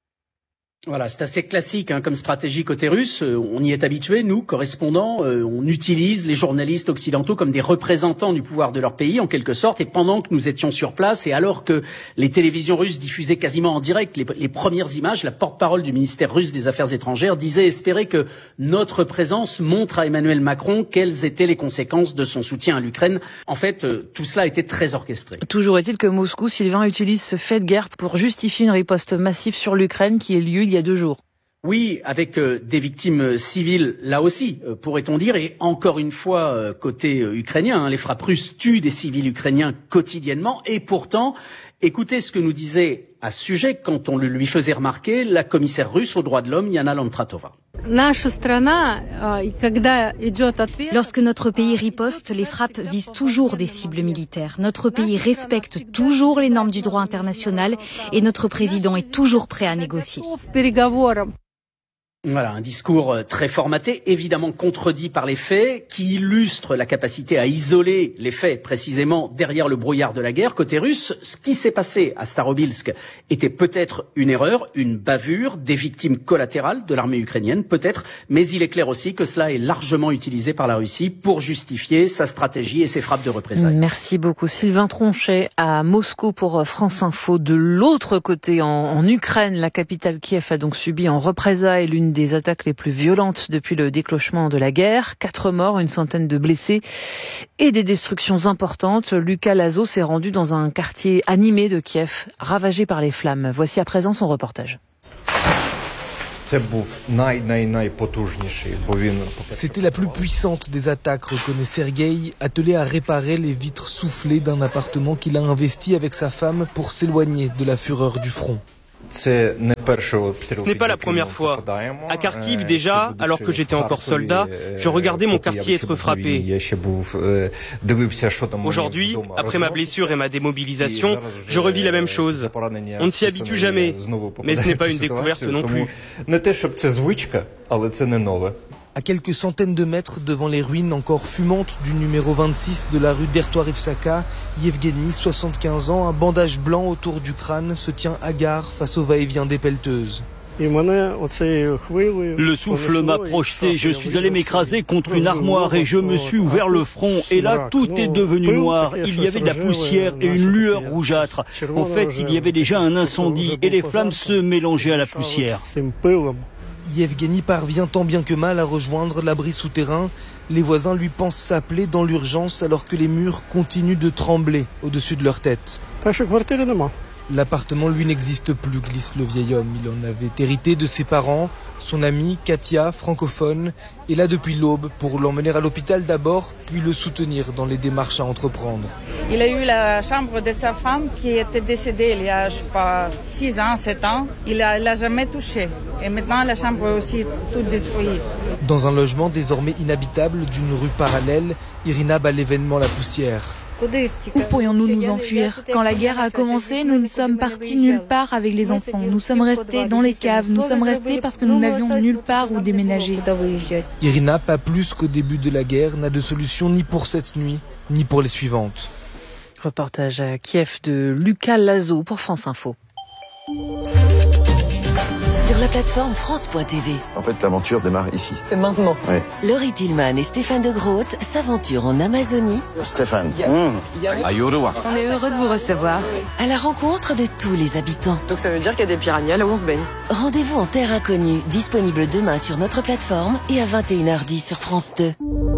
Voilà, c'est assez classique hein, comme stratégie côté russe. Euh, on y est habitué, nous, correspondants. Euh, on utilise les journalistes occidentaux comme des représentants du pouvoir de leur pays, en quelque sorte. Et pendant que nous étions sur place, et alors que les télévisions russes diffusaient quasiment en direct les, les premières images, la porte-parole du ministère russe des Affaires étrangères disait espérer que notre présence montre à Emmanuel Macron quelles étaient les conséquences de son soutien à l'Ukraine. En fait, euh, tout cela était très orchestré. Toujours est-il que Moscou, Sylvain, utilise ce fait de guerre pour justifier une riposte massive sur l'Ukraine qui a lieu il y a deux jours. Oui, avec euh, des victimes civiles, là aussi, euh, pourrait-on dire, et encore une fois, euh, côté euh, ukrainien, hein, les frappes russes tuent des civils ukrainiens quotidiennement, et pourtant, écoutez ce que nous disait à ce sujet, quand on le lui faisait remarquer, la commissaire russe aux droits de l'homme, Yana Lantratova. Lorsque notre pays riposte, les frappes visent toujours des cibles militaires. Notre pays respecte toujours les normes du droit international et notre président est toujours prêt à négocier. Voilà, un discours très formaté, évidemment contredit par les faits, qui illustre la capacité à isoler les faits précisément derrière le brouillard de la guerre. Côté russe, ce qui s'est passé à Starobilsk était peut-être une erreur, une bavure, des victimes collatérales de l'armée ukrainienne, peut-être, mais il est clair aussi que cela est largement utilisé par la Russie pour justifier sa stratégie et ses frappes de représailles. Merci beaucoup Sylvain Tronchet à Moscou pour France Info. De l'autre côté, en, en Ukraine, la capitale Kiev a donc subi en représailles l'une des attaques les plus violentes depuis le déclenchement de la guerre. Quatre morts, une centaine de blessés et des destructions importantes. Lucas Lazo s'est rendu dans un quartier animé de Kiev, ravagé par les flammes. Voici à présent son reportage. C'était la plus puissante des attaques, reconnaît Sergueï, attelé à réparer les vitres soufflées d'un appartement qu'il a investi avec sa femme pour s'éloigner de la fureur du front. Ce n'est pas la première fois. À Kharkiv déjà, alors que j'étais encore soldat, je regardais mon quartier être frappé. Aujourd'hui, après ma blessure et ma démobilisation, je revis la même chose. On ne s'y habitue jamais, mais ce n'est pas une découverte non plus. À quelques centaines de mètres devant les ruines encore fumantes du numéro vingt-six de la rue d'Ertoirivsaka, Yevgeny, soixante-quinze ans, un bandage blanc autour du crâne, se tient hagard face au va-et-vient des pelleteuses. Le souffle m'a projeté, je suis allé m'écraser contre une armoire et je me suis ouvert le front. Et là, tout est devenu noir. Il y avait de la poussière et une lueur rougeâtre. En fait, il y avait déjà un incendie et les flammes se mélangeaient à la poussière. Yevgeny parvient tant bien que mal à rejoindre l'abri souterrain. Les voisins lui pensent s'appeler dans l'urgence alors que les murs continuent de trembler au-dessus de leur tête. L'appartement, lui, n'existe plus, glisse le vieil homme. Il en avait hérité de ses parents. Son amie, Katia, francophone, est là depuis l'aube pour l'emmener à l'hôpital d'abord, puis le soutenir dans les démarches à entreprendre. Il a eu la chambre de sa femme qui était décédée il y a, je sais pas, six ans, sept ans. Il ne l'a jamais touchée. Et maintenant, la chambre est aussi toute détruite. Dans un logement désormais inhabitable d'une rue parallèle, Irina bat l'événement la poussière. Où pourrions-nous nous enfuir? Quand la guerre a commencé, nous ne sommes partis nulle part avec les enfants. Nous sommes restés dans les caves. Nous sommes restés parce que nous n'avions nulle part où déménager. Irina, pas plus qu'au début de la guerre, n'a de solution ni pour cette nuit, ni pour les suivantes. Reportage à Kiev de Lucas Lazo pour France Info. Sur la plateforme France point T V. En fait, l'aventure démarre ici. C'est maintenant. Ouais. Laurie Tillman et Stéphane de Groot s'aventurent en Amazonie. Stéphane. Mmh. À Yorua. On est heureux de vous recevoir. À la rencontre de tous les habitants. Donc ça veut dire qu'il y a des piranhas là où on se baigne. Rendez-vous en terre inconnue, disponible demain sur notre plateforme et à vingt et une heures dix sur France deux.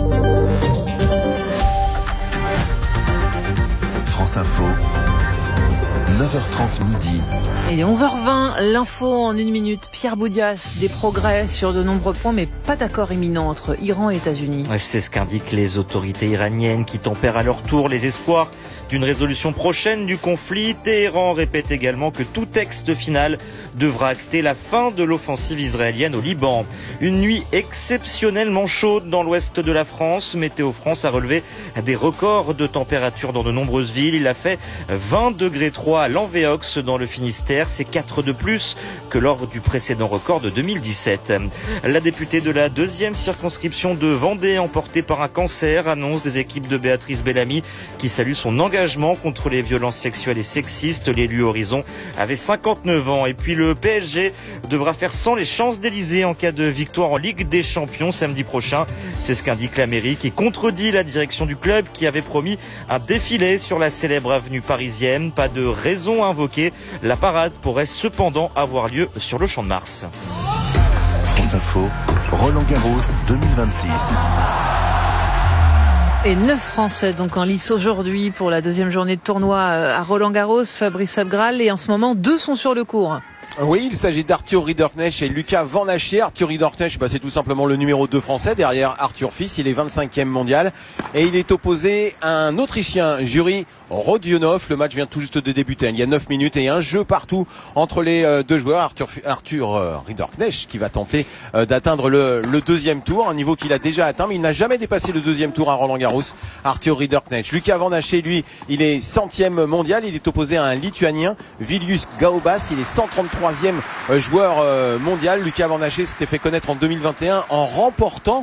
France Info. neuf heures trente midi. Et onze heures vingt, l'info en une minute. Pierre Boudias, des progrès sur de nombreux points, mais pas d'accord imminent entre Iran et États-Unis. C'est ce qu'indiquent les autorités iraniennes qui tempèrent à leur tour les espoirs d'une résolution prochaine du conflit. Téhéran répète également que tout texte final devra acter la fin de l'offensive israélienne au Liban. Une nuit exceptionnellement chaude dans l'ouest de la France. Météo France a relevé des records de température dans de nombreuses villes. Il a fait vingt degrés trois à Lanvéox dans le Finistère. C'est quatre de plus que lors du précédent record de deux mille dix-sept. La députée de la deuxième circonscription de Vendée, emportée par un cancer, annonce des équipes de Béatrice Bellamy qui salue son engagement contre les violences sexuelles et sexistes. L'élu Horizon avait cinquante-neuf ans. Et puis le P S G devra faire sans les Champs-Élysées en cas de victoire en Ligue des Champions samedi prochain. C'est ce qu'indique la mairie qui contredit la direction du club qui avait promis un défilé sur la célèbre avenue parisienne. Pas de raison invoquée. La parade pourrait cependant avoir lieu sur le Champ de Mars. France Info, Roland Garros deux mille vingt-six. Et neuf Français donc en lice aujourd'hui pour la deuxième journée de tournoi à Roland-Garros. Fabrice Abgral, et en ce moment deux sont sur le court. Oui, il s'agit d'Arthur Ridderknecht et Lucas Van Haché. Arthur Ridderknecht, bah, c'est tout simplement le numéro deux français derrière Arthur Fils. Il est vingt-cinquième mondial et il est opposé à un Autrichien, Juri Rodionov. Le match vient tout juste de débuter. Il y a neuf minutes et un jeu partout entre les euh, deux joueurs. Arthur, Arthur euh, Ridderknecht qui va tenter euh, d'atteindre le, le deuxième tour, un niveau qu'il a déjà atteint, mais il n'a jamais dépassé le deuxième tour à Roland-Garros. Arthur Ridderknecht. Lucas Van Haché, lui, il est centième mondial. Il est opposé à un Lituanien, Vilius Gaubas. Il est cent trente-trois troisième joueur mondial. Lucas Van Haché s'était fait connaître en deux mille vingt et un en remportant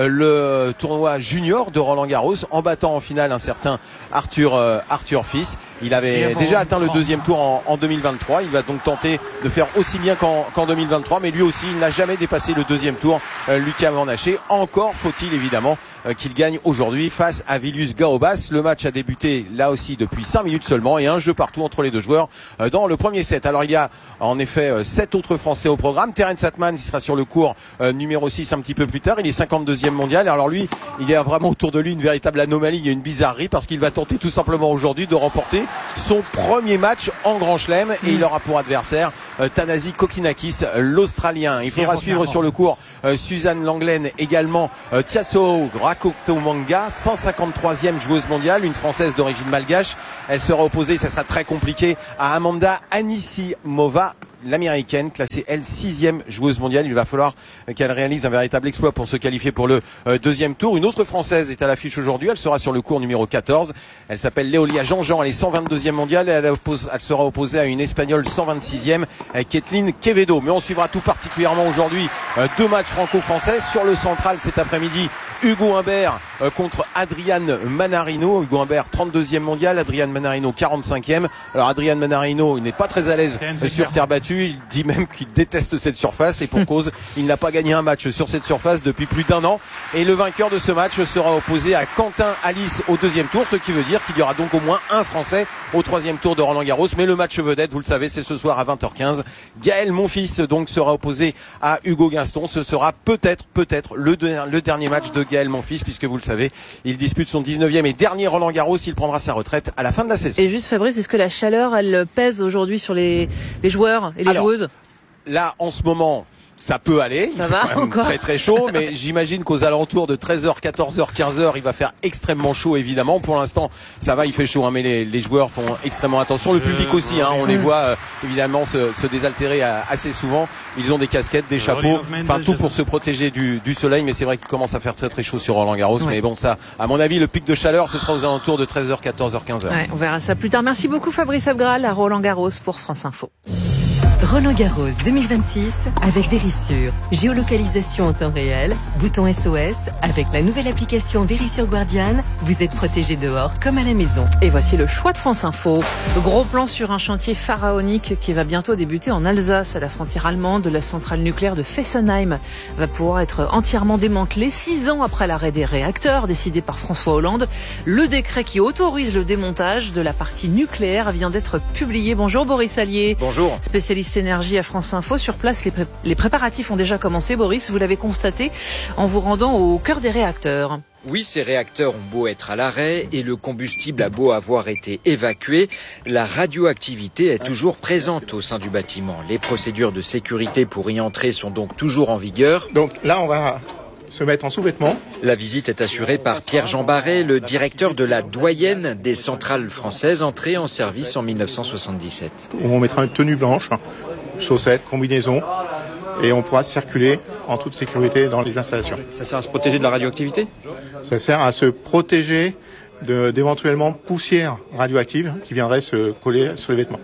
le tournoi junior de Roland-Garros en battant en finale un certain Arthur euh, Arthur Fils. Il avait déjà atteint le deuxième tour en, en deux mille vingt-trois. Il va donc tenter de faire aussi bien qu'en, qu'en deux mille vingt-trois, mais lui aussi il n'a jamais dépassé le deuxième tour. euh, Lucas Van Haché, encore faut-il évidemment euh, qu'il gagne aujourd'hui face à Vilius Gaobas. Le match a débuté là aussi depuis cinq minutes seulement et un jeu partout entre les deux joueurs euh, dans le premier set. Alors il y a en effet euh, sept autres Français au programme. Terence Atman, il sera sur le court euh, numéro six un petit peu plus tard. Il est cinquante-deuxième mondial. Alors lui, il y a vraiment autour de lui une véritable anomalie, il y a une bizarrerie parce qu'il va tenter tout simplement aujourd'hui de remporter son premier match en Grand Chelem et il aura pour adversaire euh, Thanasi Kokinakis, l'Australien. Il faudra suivre sur le court euh, Suzanne Langlaine, également euh, Tiasoe Rakotomanga, cent cinquante-troisième joueuse mondiale, une Française d'origine malgache. Elle sera opposée, ça sera très compliqué, à Amanda Anisimova, l'américaine, classée elle sixième joueuse mondiale. Il va falloir qu'elle réalise un véritable exploit pour se qualifier pour le euh, deuxième tour. Une autre Française est à l'affiche aujourd'hui. Elle sera sur le court numéro quatorze. Elle s'appelle Léolia Jean-Jean. Elle est cent vingt-deuxième mondiale et elle, oppose, elle sera opposée à une Espagnole cent vingt-sixième, euh, Kathleen Quevedo. Mais on suivra tout particulièrement aujourd'hui euh, deux matchs franco-français. Sur le central cet après-midi, Hugo Humbert euh, contre Adrian Manarino. Hugo Humbert, trente-deuxième mondial. Adrian Manarino, quarante-cinquième. Alors Adrian Manarino, il n'est pas très à l'aise euh, sur terre battue. Il dit même qu'il déteste cette surface et pour cause, il n'a pas gagné un match sur cette surface depuis plus d'un an. Et le vainqueur de ce match sera opposé à Quentin Alice au deuxième tour, ce qui veut dire qu'il y aura donc au moins un Français au troisième tour de Roland-Garros. Mais le match vedette, vous le savez, c'est ce soir à vingt heures quinze. Gaël Monfils donc sera opposé à Hugo Gaston. Ce sera peut-être, peut-être le, de, le dernier match de Gaël Monfils puisque vous le savez, il dispute son dix-neuvième et dernier Roland-Garros. Il prendra sa retraite à la fin de la saison. Et juste Fabrice, est-ce que la chaleur, elle pèse aujourd'hui sur les, les joueurs et les Alors, joueuses? Là, en ce moment, ça peut aller. Ça il fait va quand même encore très très chaud, mais j'imagine qu'aux alentours de treize heures, quatorze heures, quinze heures, il va faire extrêmement chaud évidemment. Pour l'instant, ça va, il fait chaud, hein, mais les, les joueurs font extrêmement attention. Le public aussi, hein, on les voit euh, évidemment se, se désaltérer euh, assez souvent. Ils ont des casquettes, des chapeaux, enfin tout pour se protéger du, du soleil. Mais c'est vrai qu'il commence à faire très très chaud sur Roland-Garros. Ouais. Mais bon, ça, à mon avis, le pic de chaleur, ce sera aux alentours de treize heures, quatorze heures, quinze heures. Ouais, on verra ça plus tard. Merci beaucoup Fabrice Abgral à Roland-Garros pour France Info. Roland-Garros deux mille vingt-six avec Verisure. Géolocalisation en temps réel, bouton S O S. Avec la nouvelle application Verisure Guardian, vous êtes protégé dehors comme à la maison. Et voici le choix de France Info. Le gros plan sur un chantier pharaonique qui va bientôt débuter en Alsace, à la frontière allemande. La centrale nucléaire de Fessenheim va pouvoir être entièrement démantelée six ans après l'arrêt des réacteurs décidé par François Hollande. Le décret qui autorise le démontage de la partie nucléaire vient d'être publié. Bonjour Boris Allier. Bonjour. Spécialiste énergie à France Info. Sur place, les, pré- les préparatifs ont déjà commencé. Boris, vous l'avez constaté en vous rendant au cœur des réacteurs. Oui, ces réacteurs ont beau être à l'arrêt et le combustible a beau avoir été évacué, la radioactivité est toujours présente au sein du bâtiment. Les procédures de sécurité pour y entrer sont donc toujours en vigueur. Donc là, on va se mettre en sous-vêtements. La visite est assurée par Pierre-Jean Barret, le directeur de la doyenne des centrales françaises, entrée en service en dix-neuf cent soixante-dix-sept. On mettra une tenue blanche, chaussettes, combinaisons, et on pourra circuler en toute sécurité dans les installations. Ça sert à se protéger de la radioactivité ? Ça sert à se protéger de, d'éventuellement poussière radioactive qui viendrait se coller sur les vêtements.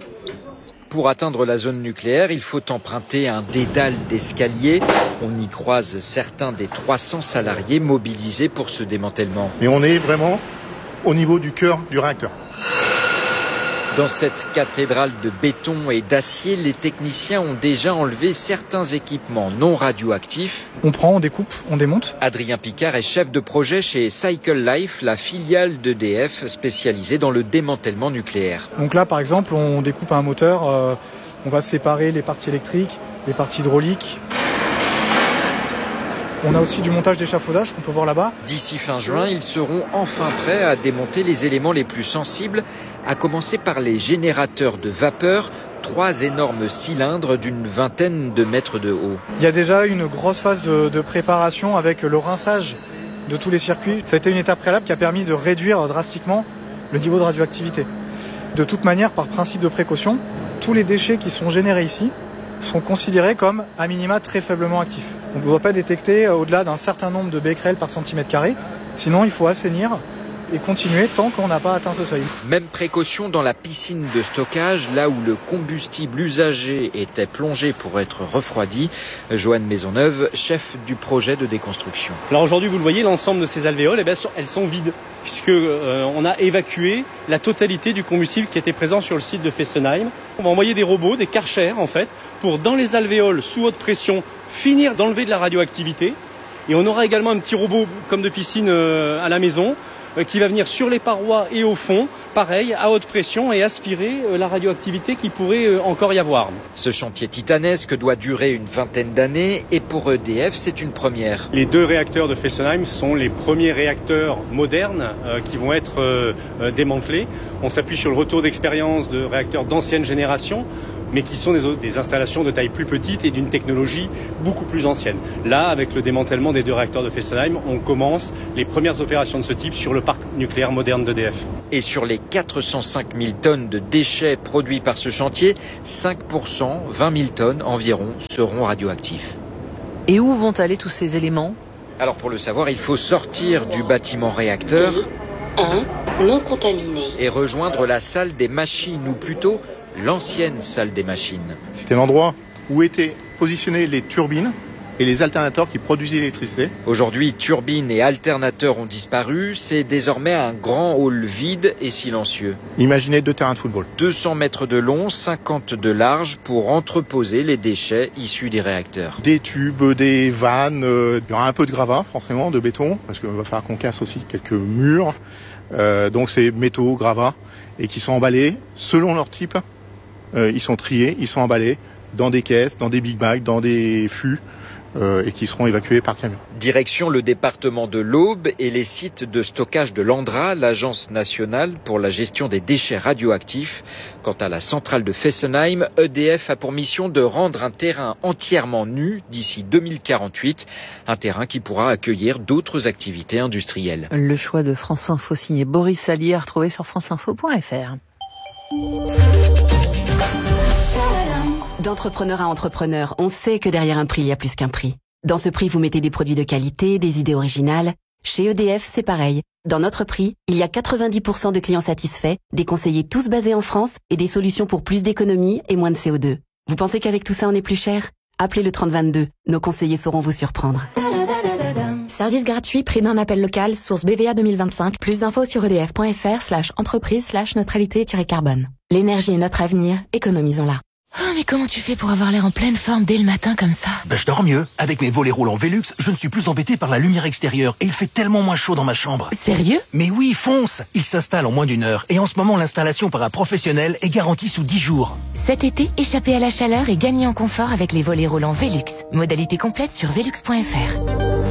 Pour atteindre la zone nucléaire, il faut emprunter un dédale d'escalier. On y croise certains des trois cents salariés mobilisés pour ce démantèlement. Mais on est vraiment au niveau du cœur du réacteur. Dans cette cathédrale de béton et d'acier, les techniciens ont déjà enlevé certains équipements non radioactifs. On prend, on découpe, on démonte. Adrien Picard est chef de projet chez Cycle Life, la filiale d'E D F spécialisée dans le démantèlement nucléaire. Donc là, par exemple, on découpe un moteur, euh, on va séparer les parties électriques, les parties hydrauliques. On a aussi du montage d'échafaudage qu'on peut voir là-bas. D'ici fin juin, ils seront enfin prêts à démonter les éléments les plus sensibles, à commencer par les générateurs de vapeur, trois énormes cylindres d'une vingtaine de mètres de haut. Il y a déjà une grosse phase de, de préparation avec le rinçage de tous les circuits. Ça a été une étape préalable qui a permis de réduire drastiquement le niveau de radioactivité. De toute manière, par principe de précaution, tous les déchets qui sont générés ici sont considérés comme à minima très faiblement actifs. On ne doit pas détecter au-delà d'un certain nombre de becquerels par centimètre carré, sinon il faut assainir et continuer tant qu'on n'a pas atteint ce seuil. Même précaution dans la piscine de stockage, là où le combustible usagé était plongé pour être refroidi. Joanne Maisonneuve, chef du projet de déconstruction. Alors aujourd'hui, vous le voyez, l'ensemble de ces alvéoles, eh bien, elles sont vides, puisque euh, on a évacué la totalité du combustible qui était présent sur le site de Fessenheim. On va envoyer des robots, des Karcher en fait, pour dans les alvéoles sous haute pression finir d'enlever de la radioactivité. Et on aura également un petit robot comme de piscine euh, à la maison euh, qui va venir sur les parois et au fond, pareil, à haute pression et aspirer euh, la radioactivité qui pourrait euh, encore y avoir. Ce chantier titanesque doit durer une vingtaine d'années et pour E D F, c'est une première. Les deux réacteurs de Fessenheim sont les premiers réacteurs modernes euh, qui vont être euh, euh, démantelés. On s'appuie sur le retour d'expérience de réacteurs d'ancienne génération, mais qui sont des, des installations de taille plus petite et d'une technologie beaucoup plus ancienne. Là, avec le démantèlement des deux réacteurs de Fessenheim, on commence les premières opérations de ce type sur le parc nucléaire moderne d'E D F. Et sur les quatre cent cinq mille tonnes de déchets produits par ce chantier, cinq pour cent, vingt mille tonnes environ, seront radioactifs. Et où vont aller tous ces éléments ? Alors pour le savoir, il faut sortir du bâtiment réacteur un non contaminé et rejoindre la salle des machines, ou plutôt l'ancienne salle des machines. C'était l'endroit où étaient positionnées les turbines et les alternateurs qui produisaient l'électricité. Aujourd'hui, turbines et alternateurs ont disparu. C'est désormais un grand hall vide et silencieux. Imaginez deux terrains de football. deux cents mètres de long, cinquante de large pour entreposer les déchets issus des réacteurs. Des tubes, des vannes, euh, il y aura un peu de gravat forcément, de béton, parce qu'il va falloir qu'on casse aussi quelques murs. Euh, donc c'est métaux, gravats, et qui sont emballés selon leur type. Euh, ils sont triés, ils sont emballés dans des caisses, dans des big bags, dans des fûts euh, et qui seront évacués par camion. Direction le département de l'Aube et les sites de stockage de l'ANDRA, l'Agence nationale pour la gestion des déchets radioactifs. Quant à la centrale de Fessenheim, E D F a pour mission de rendre un terrain entièrement nu d'ici deux mille quarante-huit, un terrain qui pourra accueillir d'autres activités industrielles. Le choix de France Info signé Boris Allier, retrouvé sur franceinfo point f r. D'entrepreneur à entrepreneur, on sait que derrière un prix, il y a plus qu'un prix. Dans ce prix, vous mettez des produits de qualité, des idées originales. Chez E D F, c'est pareil. Dans notre prix, il y a quatre-vingt-dix pour cent de clients satisfaits, des conseillers tous basés en France et des solutions pour plus d'économie et moins de C O deux. Vous pensez qu'avec tout ça, on est plus cher ? Appelez le trente vingt-deux. Nos conseillers sauront vous surprendre. Service gratuit, prix d'un appel local, source B V A deux mille vingt-cinq. Plus d'infos sur edf.fr slash entreprise slash neutralité-carbone. L'énergie est notre avenir, économisons-la. Oh, mais comment tu fais pour avoir l'air en pleine forme dès le matin comme ça ? Ben, je dors mieux. Avec mes volets roulants Velux, je ne suis plus embêté par la lumière extérieure et il fait tellement moins chaud dans ma chambre. Sérieux ? Mais oui, fonce ! Il s'installe en moins d'une heure et en ce moment, l'installation par un professionnel est garantie sous dix jours. Cet été, échappez à la chaleur et gagnez en confort avec les volets roulants Velux. Modalité complète sur velux point f r.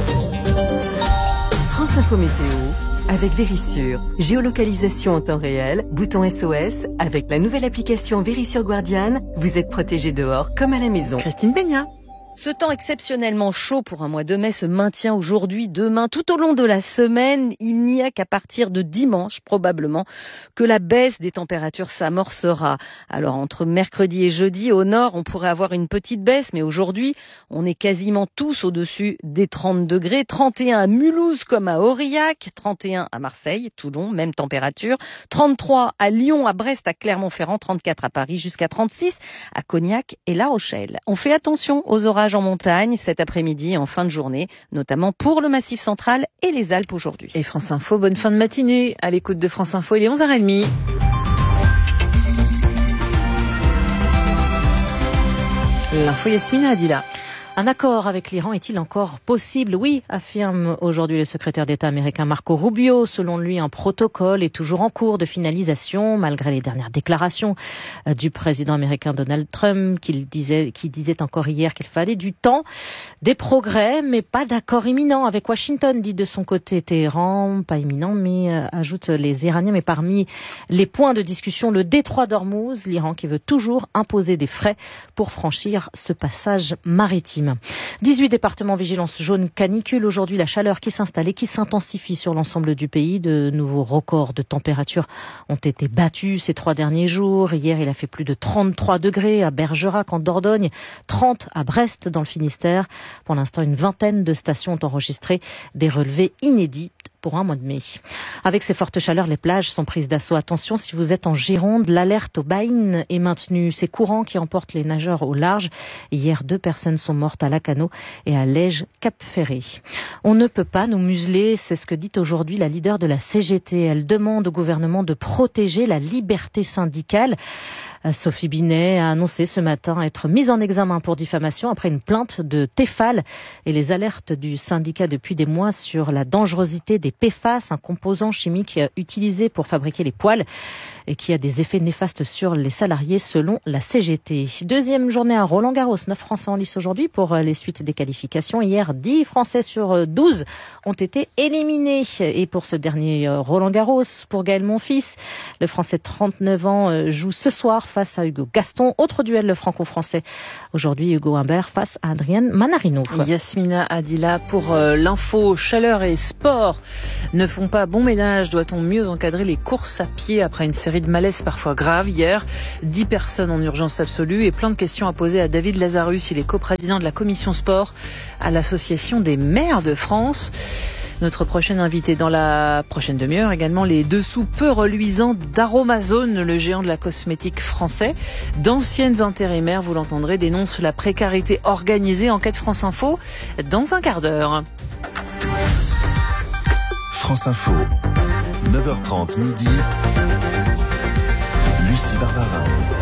France Info Météo avec Vérissure. Géolocalisation en temps réel, bouton S O S. Avec la nouvelle application Vérissure Guardian, vous êtes protégé dehors comme à la maison. Christine Beigna. Ce temps exceptionnellement chaud pour un mois de mai se maintient aujourd'hui, demain, tout au long de la semaine. Il n'y a qu'à partir de dimanche, probablement, que la baisse des températures s'amorcera. Alors, entre mercredi et jeudi, au nord, on pourrait avoir une petite baisse, mais aujourd'hui, on est quasiment tous au-dessus des trente degrés. trente et un à Mulhouse comme à Aurillac, trente et un à Marseille, Toulon, même température. trente-trois à Lyon, à Brest, à Clermont-Ferrand, trente-quatre à Paris, jusqu'à trente-six à Cognac et La Rochelle. On fait attention aux orages en montagne cet après-midi et en fin de journée, notamment pour le Massif central et les Alpes aujourd'hui. Et France Info, bonne fin de matinée. À l'écoute de France Info, il est onze heures trente. L'info Yasmina Adila. Un accord avec l'Iran est-il encore possible ? Oui, affirme aujourd'hui le secrétaire d'État américain Marco Rubio. Selon lui, un protocole est toujours en cours de finalisation, malgré les dernières déclarations du président américain Donald Trump, qui disait, qui disait encore hier qu'il fallait du temps, des progrès, mais pas d'accord imminent avec Washington, dit de son côté Téhéran. Pas imminent, mais euh, ajoute les Iraniens. Mais parmi les points de discussion, le détroit d'Ormuz, l'Iran qui veut toujours imposer des frais pour franchir ce passage maritime. dix-huit départements vigilance jaune canicule. Aujourd'hui, la chaleur qui s'installe et qui s'intensifie sur l'ensemble du pays. De nouveaux records de température ont été battus ces trois derniers jours. Hier, il a fait plus de trente-trois degrés à Bergerac en Dordogne, trente à Brest dans le Finistère. Pour l'instant, une vingtaine de stations ont enregistré des relevés inédits pour un mois de mai. Avec ces fortes chaleurs, les plages sont prises d'assaut. Attention, si vous êtes en Gironde, l'alerte au bain est maintenue. C'est courant qui emporte les nageurs au large. Hier, deux personnes sont mortes à Lacanau et à Lège-Cap-Ferré. On ne peut pas nous museler, c'est ce que dit aujourd'hui la leader de la C G T. Elle demande au gouvernement de protéger la liberté syndicale. Sophie Binet a annoncé ce matin être mise en examen pour diffamation après une plainte de Tefal et les alertes du syndicat depuis des mois sur la dangerosité des P F A S, un composant chimique utilisé pour fabriquer les poêles et qui a des effets néfastes sur les salariés selon la C G T. Deuxième journée à Roland-Garros, neuf Français en lice aujourd'hui pour les suites des qualifications. Hier, dix Français sur douze ont été éliminés. Et pour ce dernier Roland-Garros, pour Gaël Monfils, le Français de trente-neuf ans joue ce soir face à Hugo Gaston. Autre duel le franco-français. Aujourd'hui, Hugo Humbert face à Adrien Manarino. Yasmina Adila pour euh, l'info. Chaleur et sport ne font pas bon ménage. Doit-on mieux encadrer les courses à pied après une série de malaises parfois graves hier? dix personnes en urgence absolue et plein de questions à poser à David Lazarus. Il est coprésident de la commission sport à l'Association des maires de France. Notre prochaine invité dans la prochaine demi-heure, également les dessous peu reluisants d'Aromazone, le géant de la cosmétique français. D'anciennes intérimaires, vous l'entendrez, dénoncent la précarité organisée. Enquête France Info dans un quart d'heure. France Info, neuf heures trente midi. Lucie Barbarin.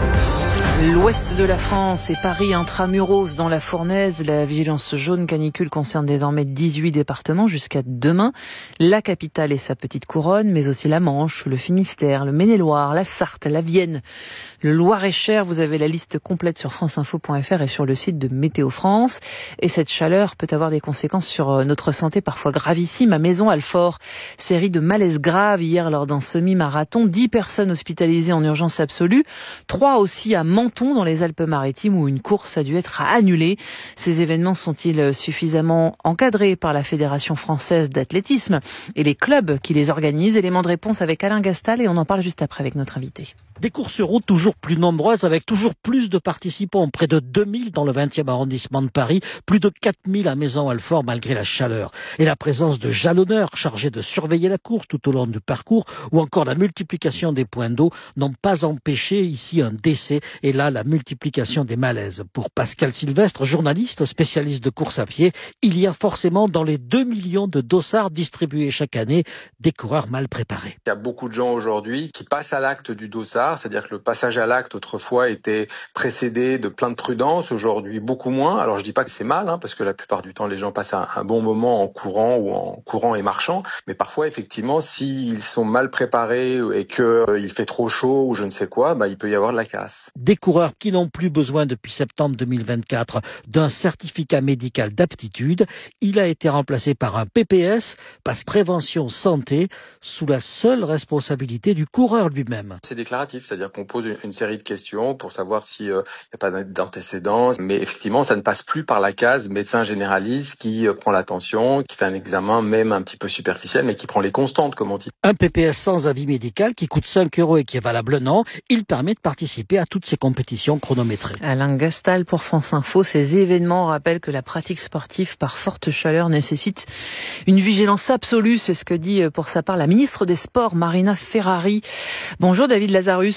L'ouest de la France et Paris intramuros dans la fournaise. La vigilance jaune canicule concerne désormais dix-huit départements jusqu'à demain. La capitale et sa petite couronne, mais aussi la Manche, le Finistère, le Maine-et-Loire, la Sarthe, la Vienne, le Loir-et-Cher. Vous avez la liste complète sur franceinfo point f r et sur le site de Météo France. Et cette chaleur peut avoir des conséquences sur notre santé parfois gravissimes. À Maison-Alfort, série de malaises graves hier lors d'un semi-marathon. dix personnes hospitalisées en urgence absolue. trois aussi à Menton dans les Alpes-Maritimes où une course a dû être annulée. Ces événements sont-ils suffisamment encadrés par la Fédération française d'athlétisme et les clubs qui les organisent? Élément de réponse avec Alain Gastal et on en parle juste après avec notre invité. Des courses routes toujours plus nombreuses avec toujours plus de participants, près de deux mille dans le vingtième arrondissement de Paris, plus de quatre mille à Maison-Alfort malgré la chaleur. Et la présence de jalonneurs chargés de surveiller la course tout au long du parcours ou encore la multiplication des points d'eau n'ont pas empêché ici un décès et là la multiplication des malaises. Pour Pascal Sylvestre, journaliste spécialiste de course à pied, il y a forcément dans les deux millions de dossards distribués chaque année des coureurs mal préparés. Il y a beaucoup de gens aujourd'hui qui passent à l'acte du dossard. C'est-à-dire que le passage à l'acte autrefois était précédé de plein de prudence, aujourd'hui beaucoup moins. Alors je dis pas que c'est mal, hein, parce que la plupart du temps les gens passent un, un bon moment en courant ou en courant et marchant, mais parfois effectivement s'ils sont mal préparés et qu'il euh, fait trop chaud ou je ne sais quoi, bah, il peut y avoir de la casse. Des coureurs qui n'ont plus besoin depuis septembre deux mille vingt-quatre d'un certificat médical d'aptitude. Il a été remplacé par un P P S, passe prévention santé, sous la seule responsabilité du coureur lui-même. C'est déclaratif. C'est-à-dire qu'on pose une, une série de questions pour savoir s'il n'y euh, a pas d'antécédents. Mais effectivement, ça ne passe plus par la case médecin généraliste qui euh, prend l'attention, qui fait un examen même un petit peu superficiel, mais qui prend les constantes, comme on dit. Un P P S sans avis médical qui coûte cinq euros et qui est valable un an. Il permet de participer à toutes ces compétitions chronométrées. Alain Gastal pour France Info. Ces événements rappellent que la pratique sportive par forte chaleur nécessite une vigilance absolue. C'est ce que dit pour sa part la ministre des Sports, Marina Ferrari. Bonjour David Lazarus.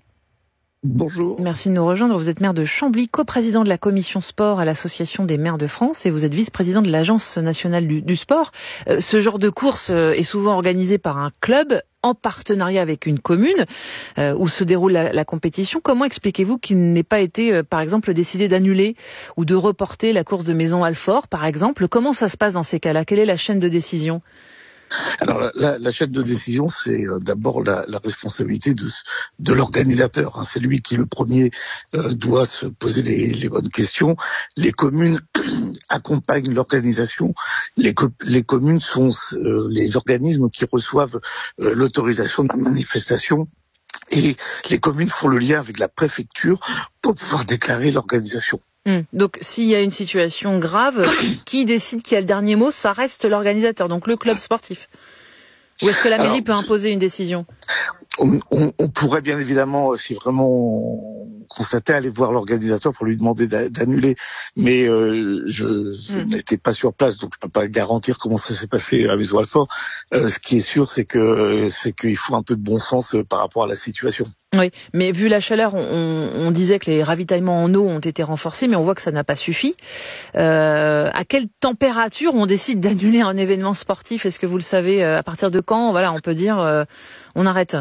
Bonjour. Merci de nous rejoindre. Vous êtes maire de Chambly, coprésident de la commission sport à l'Association des maires de France et vous êtes vice-président de l'Agence nationale du, du sport. Euh, ce genre de course euh, est souvent organisé par un club en partenariat avec une commune euh, où se déroule la, la compétition. Comment expliquez-vous qu'il n'ait pas été, euh, par exemple, décidé d'annuler ou de reporter la course de Maison-Alfort, par exemple? Comment ça se passe dans ces cas-là? Quelle est la chaîne de décision? Alors la, la chaîne de décision, c'est euh, d'abord la, la responsabilité de, de l'organisateur. Hein. C'est lui qui le premier euh, doit se poser les, les bonnes questions. Les communes accompagnent l'organisation. Les, co- les communes sont euh, les organismes qui reçoivent euh, l'autorisation de la manifestation. Et les communes font le lien avec la préfecture pour pouvoir déclarer l'organisation. Hum. Donc, s'il y a une situation grave, qui décide qui a le dernier mot? Ça reste l'organisateur, donc le club sportif. Ou est-ce que la mairie Alors, peut imposer une décision? on, on, on pourrait bien évidemment, si vraiment qu'on s'était allé voir l'organisateur pour lui demander d'annuler. Mais euh, je, je mmh. n'étais pas sur place, donc je peux pas garantir comment ça s'est passé à Maison Alfort. Euh, ce qui est sûr, c'est que c'est qu'il faut un peu de bon sens par rapport à la situation. Oui, mais vu la chaleur, on, on disait que les ravitaillements en eau ont été renforcés, mais on voit que ça n'a pas suffi. Euh, à quelle température on décide d'annuler un événement sportif? Est-ce que vous le savez? À partir de quand, voilà, on peut dire, euh, on arrête?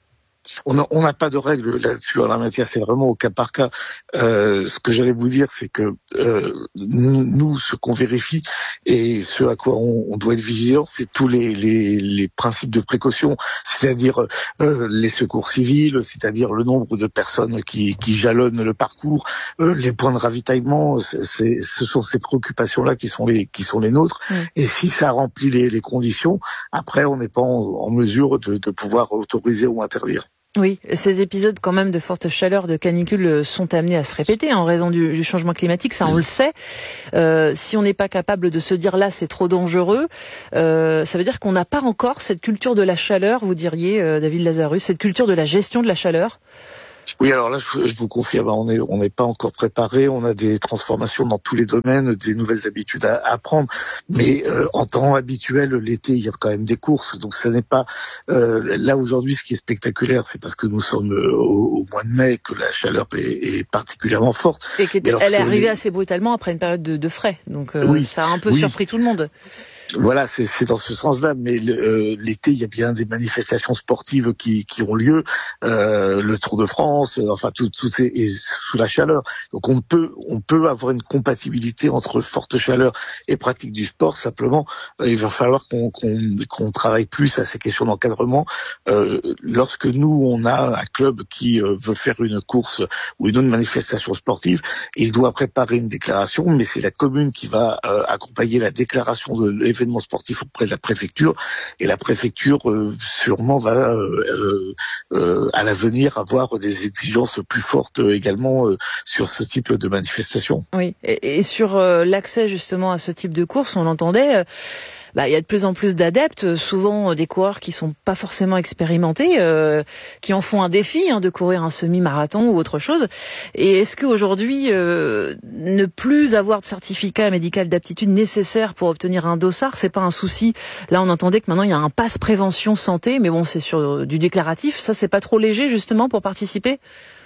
On n'a on n'a pas de règle là-dessus en la matière, c'est vraiment au cas par cas. Euh, ce que j'allais vous dire, c'est que euh, nous, ce qu'on vérifie et ce à quoi on, on doit être vigilant, c'est tous les, les, les principes de précaution, c'est-à-dire euh, les secours civils, c'est-à-dire le nombre de personnes qui, qui jalonnent le parcours, euh, les points de ravitaillement. C'est, c'est, ce sont ces préoccupations-là qui sont les qui sont les nôtres. Mmh. Et si ça remplit les, les conditions, après, on n'est pas en, en mesure de, de pouvoir autoriser ou interdire. Oui, ces épisodes quand même de forte chaleur, de canicule sont amenés à se répéter en raison du, du changement climatique, ça on le sait. Euh, si on n'est pas capable de se dire là c'est trop dangereux, euh, ça veut dire qu'on n'a pas encore cette culture de la chaleur, vous diriez euh, David Lazarus, cette culture de la gestion de la chaleur. Oui, alors là, je, je vous confirme, on est, on n'est pas encore préparé. On a des transformations dans tous les domaines, des nouvelles habitudes à, à prendre. Mais euh, en temps habituel, l'été, il y a quand même des courses. Donc, ça n'est pas euh, là aujourd'hui. Ce qui est spectaculaire, c'est parce que nous sommes euh, au, au mois de mai que la chaleur est, est particulièrement forte. Et qu'elle est arrivée est... assez brutalement après une période de, de frais. Donc, euh, oui, ça a un peu oui. surpris tout le monde. Voilà, c'est, c'est dans ce sens-là. Mais le, euh, l'été, il y a bien des manifestations sportives qui, qui ont lieu, euh, le Tour de France, euh, enfin tout, tout c'est et sous la chaleur. Donc on peut, on peut avoir une compatibilité entre forte chaleur et pratique du sport. Simplement, euh, il va falloir qu'on, qu'on, qu'on travaille plus à ces questions d'encadrement. Euh, lorsque nous, on a un club qui euh, veut faire une course ou une autre manifestation sportive, il doit préparer une déclaration, mais c'est la commune qui va euh, accompagner la déclaration de l'événement sportif auprès de la préfecture, et la préfecture euh, sûrement va euh, euh, à l'avenir avoir des exigences plus fortes euh, également euh, sur ce type de manifestation. Oui, et, et sur euh, l'accès justement à ce type de course, on l'entendait, euh, bah, il y a de plus en plus d'adeptes, souvent euh, des coureurs qui sont pas forcément expérimentés, euh, qui en font un défi hein, de courir un semi-marathon ou autre chose. Et est-ce qu'aujourd'hui, euh, ne plus avoir de certificat médical d'aptitude nécessaire pour obtenir un dossard, c'est pas un souci? Là, on entendait que maintenant il y a un pass prévention santé, mais bon, c'est sur du déclaratif. Ça, c'est pas trop léger justement pour participer?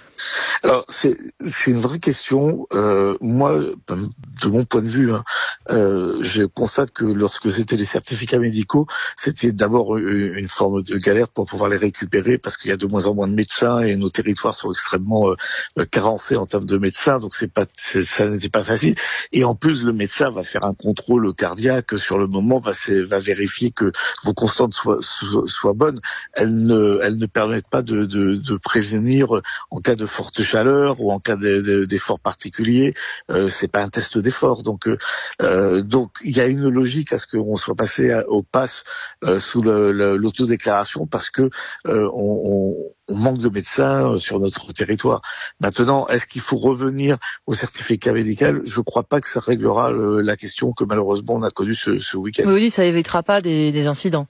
Alors c'est c'est une vraie question. Euh, moi, de mon point de vue, hein, euh, je constate que lorsque c'était les certificats médicaux, c'était d'abord une forme de galère pour pouvoir les récupérer parce qu'il y a de moins en moins de médecins et nos territoires sont extrêmement euh, carencés en termes de médecins, donc c'est pas c'est, ça n'était pas facile. Et en plus, le médecin va faire un contrôle cardiaque sur le moment, va va vérifier que vos constantes soient soient, soient bonnes. Elles ne elles ne permettent pas de de, de prévenir en cas de forte chaleur ou en cas de, de, d'effort particulier, euh, c'est pas un test d'effort. Donc, euh, donc il y a une logique à ce qu'on soit passé à, au pass euh, sous le, le, l'autodéclaration parce que euh, on, on, on manque de médecins sur notre territoire. Maintenant, est-ce qu'il faut revenir au certificat médical? Je crois pas que ça réglera le, la question que malheureusement on a connue ce, ce week-end. Oui, ça évitera pas des, des incidents.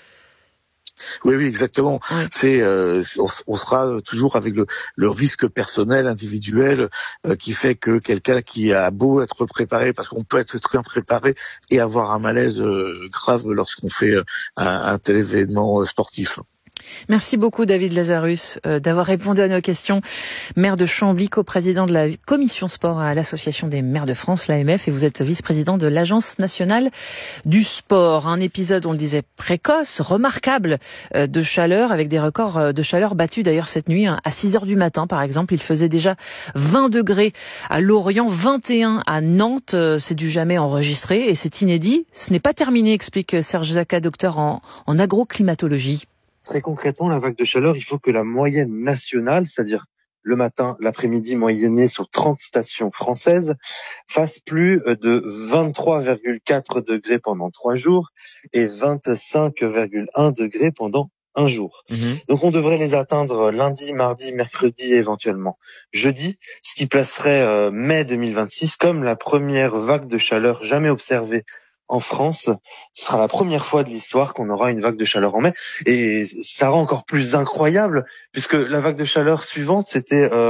Oui, oui, exactement. Oui. C'est, euh, on, on sera toujours avec le, le risque personnel, individuel, euh, qui fait que quelqu'un qui a beau être préparé, parce qu'on peut être très préparé et avoir un malaise euh, grave lorsqu'on fait euh, un, un tel événement euh, sportif. Merci beaucoup David Lazarus euh, d'avoir répondu à nos questions. Maire de Chambly, coprésident de la commission sport à l'Association des maires de France, l'A M F, et vous êtes vice-président de l'Agence nationale du sport. Un épisode, on le disait, précoce, remarquable euh, de chaleur, avec des records de chaleur battus d'ailleurs cette nuit. Hein, à six heures du matin par exemple, il faisait déjà vingt degrés à Lorient, vingt et un à Nantes. Euh, c'est du jamais enregistré et c'est inédit. Ce n'est pas terminé, explique Serge Zaka, docteur en, en agroclimatologie. Très concrètement, la vague de chaleur, il faut que la moyenne nationale, c'est-à-dire le matin, l'après-midi moyennée sur trente stations françaises, fasse plus de vingt-trois virgule quatre degrés pendant trois jours et vingt-cinq virgule un degrés pendant un jour. Mmh. Donc on devrait les atteindre lundi, mardi, mercredi et éventuellement jeudi, ce qui placerait euh, mai deux mille vingt-six comme la première vague de chaleur jamais observée en France. Ce sera la première fois de l'histoire qu'on aura une vague de chaleur en mai. Et ça rend encore plus incroyable, puisque la vague de chaleur suivante, c'était euh,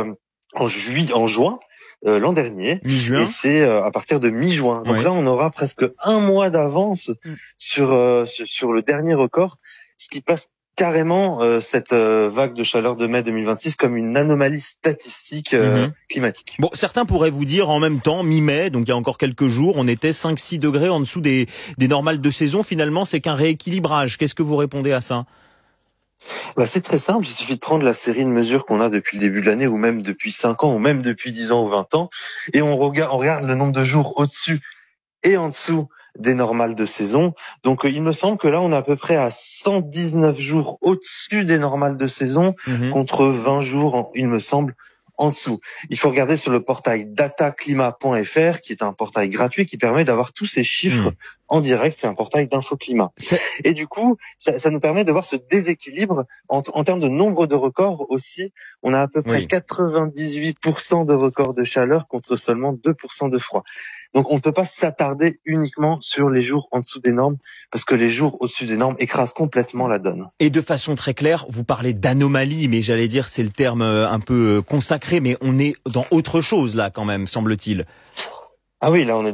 en juillet, en juin. Euh, l'an dernier, mi-juin. Et c'est euh, à partir de mi-juin. Donc oui. là, on aura presque un mois d'avance mm. sur, euh, sur sur le dernier record, ce qui passe carrément euh, cette euh, vague de chaleur de mai deux mille vingt-six comme une anomalie statistique euh, mm-hmm. climatique. Bon, certains pourraient vous dire en même temps, mi-mai, donc il y a encore quelques jours, on était cinq six degrés en dessous des, des normales de saison. Finalement, c'est qu'un rééquilibrage. Qu'est-ce que vous répondez à ça ? Bah, c'est très simple, il suffit de prendre la série de mesures qu'on a depuis le début de l'année, ou même depuis cinq ans, ou même depuis dix ans ou vingt ans, et on regarde, on regarde le nombre de jours au-dessus et en dessous des normales de saison. Donc il me semble que là, on est à peu près à cent dix-neuf jours au-dessus des normales de saison, mmh. contre vingt jours, il me semble, en dessous. Il faut regarder sur le portail data climat point f r, qui est un portail gratuit qui permet d'avoir tous ces chiffres mmh. en direct. C'est un portail d'infoclimat. Et du coup, ça, ça nous permet de voir ce déséquilibre en, en termes de nombre de records aussi. On a à peu près oui. quatre-vingt-dix-huit pour cent de records de chaleur contre seulement deux pour cent de froid. Donc on ne peut pas s'attarder uniquement sur les jours en dessous des normes, parce que les jours au-dessus des normes écrasent complètement la donne. Et de façon très claire, vous parlez d'anomalie, mais j'allais dire c'est le terme un peu consacré, mais on est dans autre chose là quand même, semble-t-il. Ah oui, là on est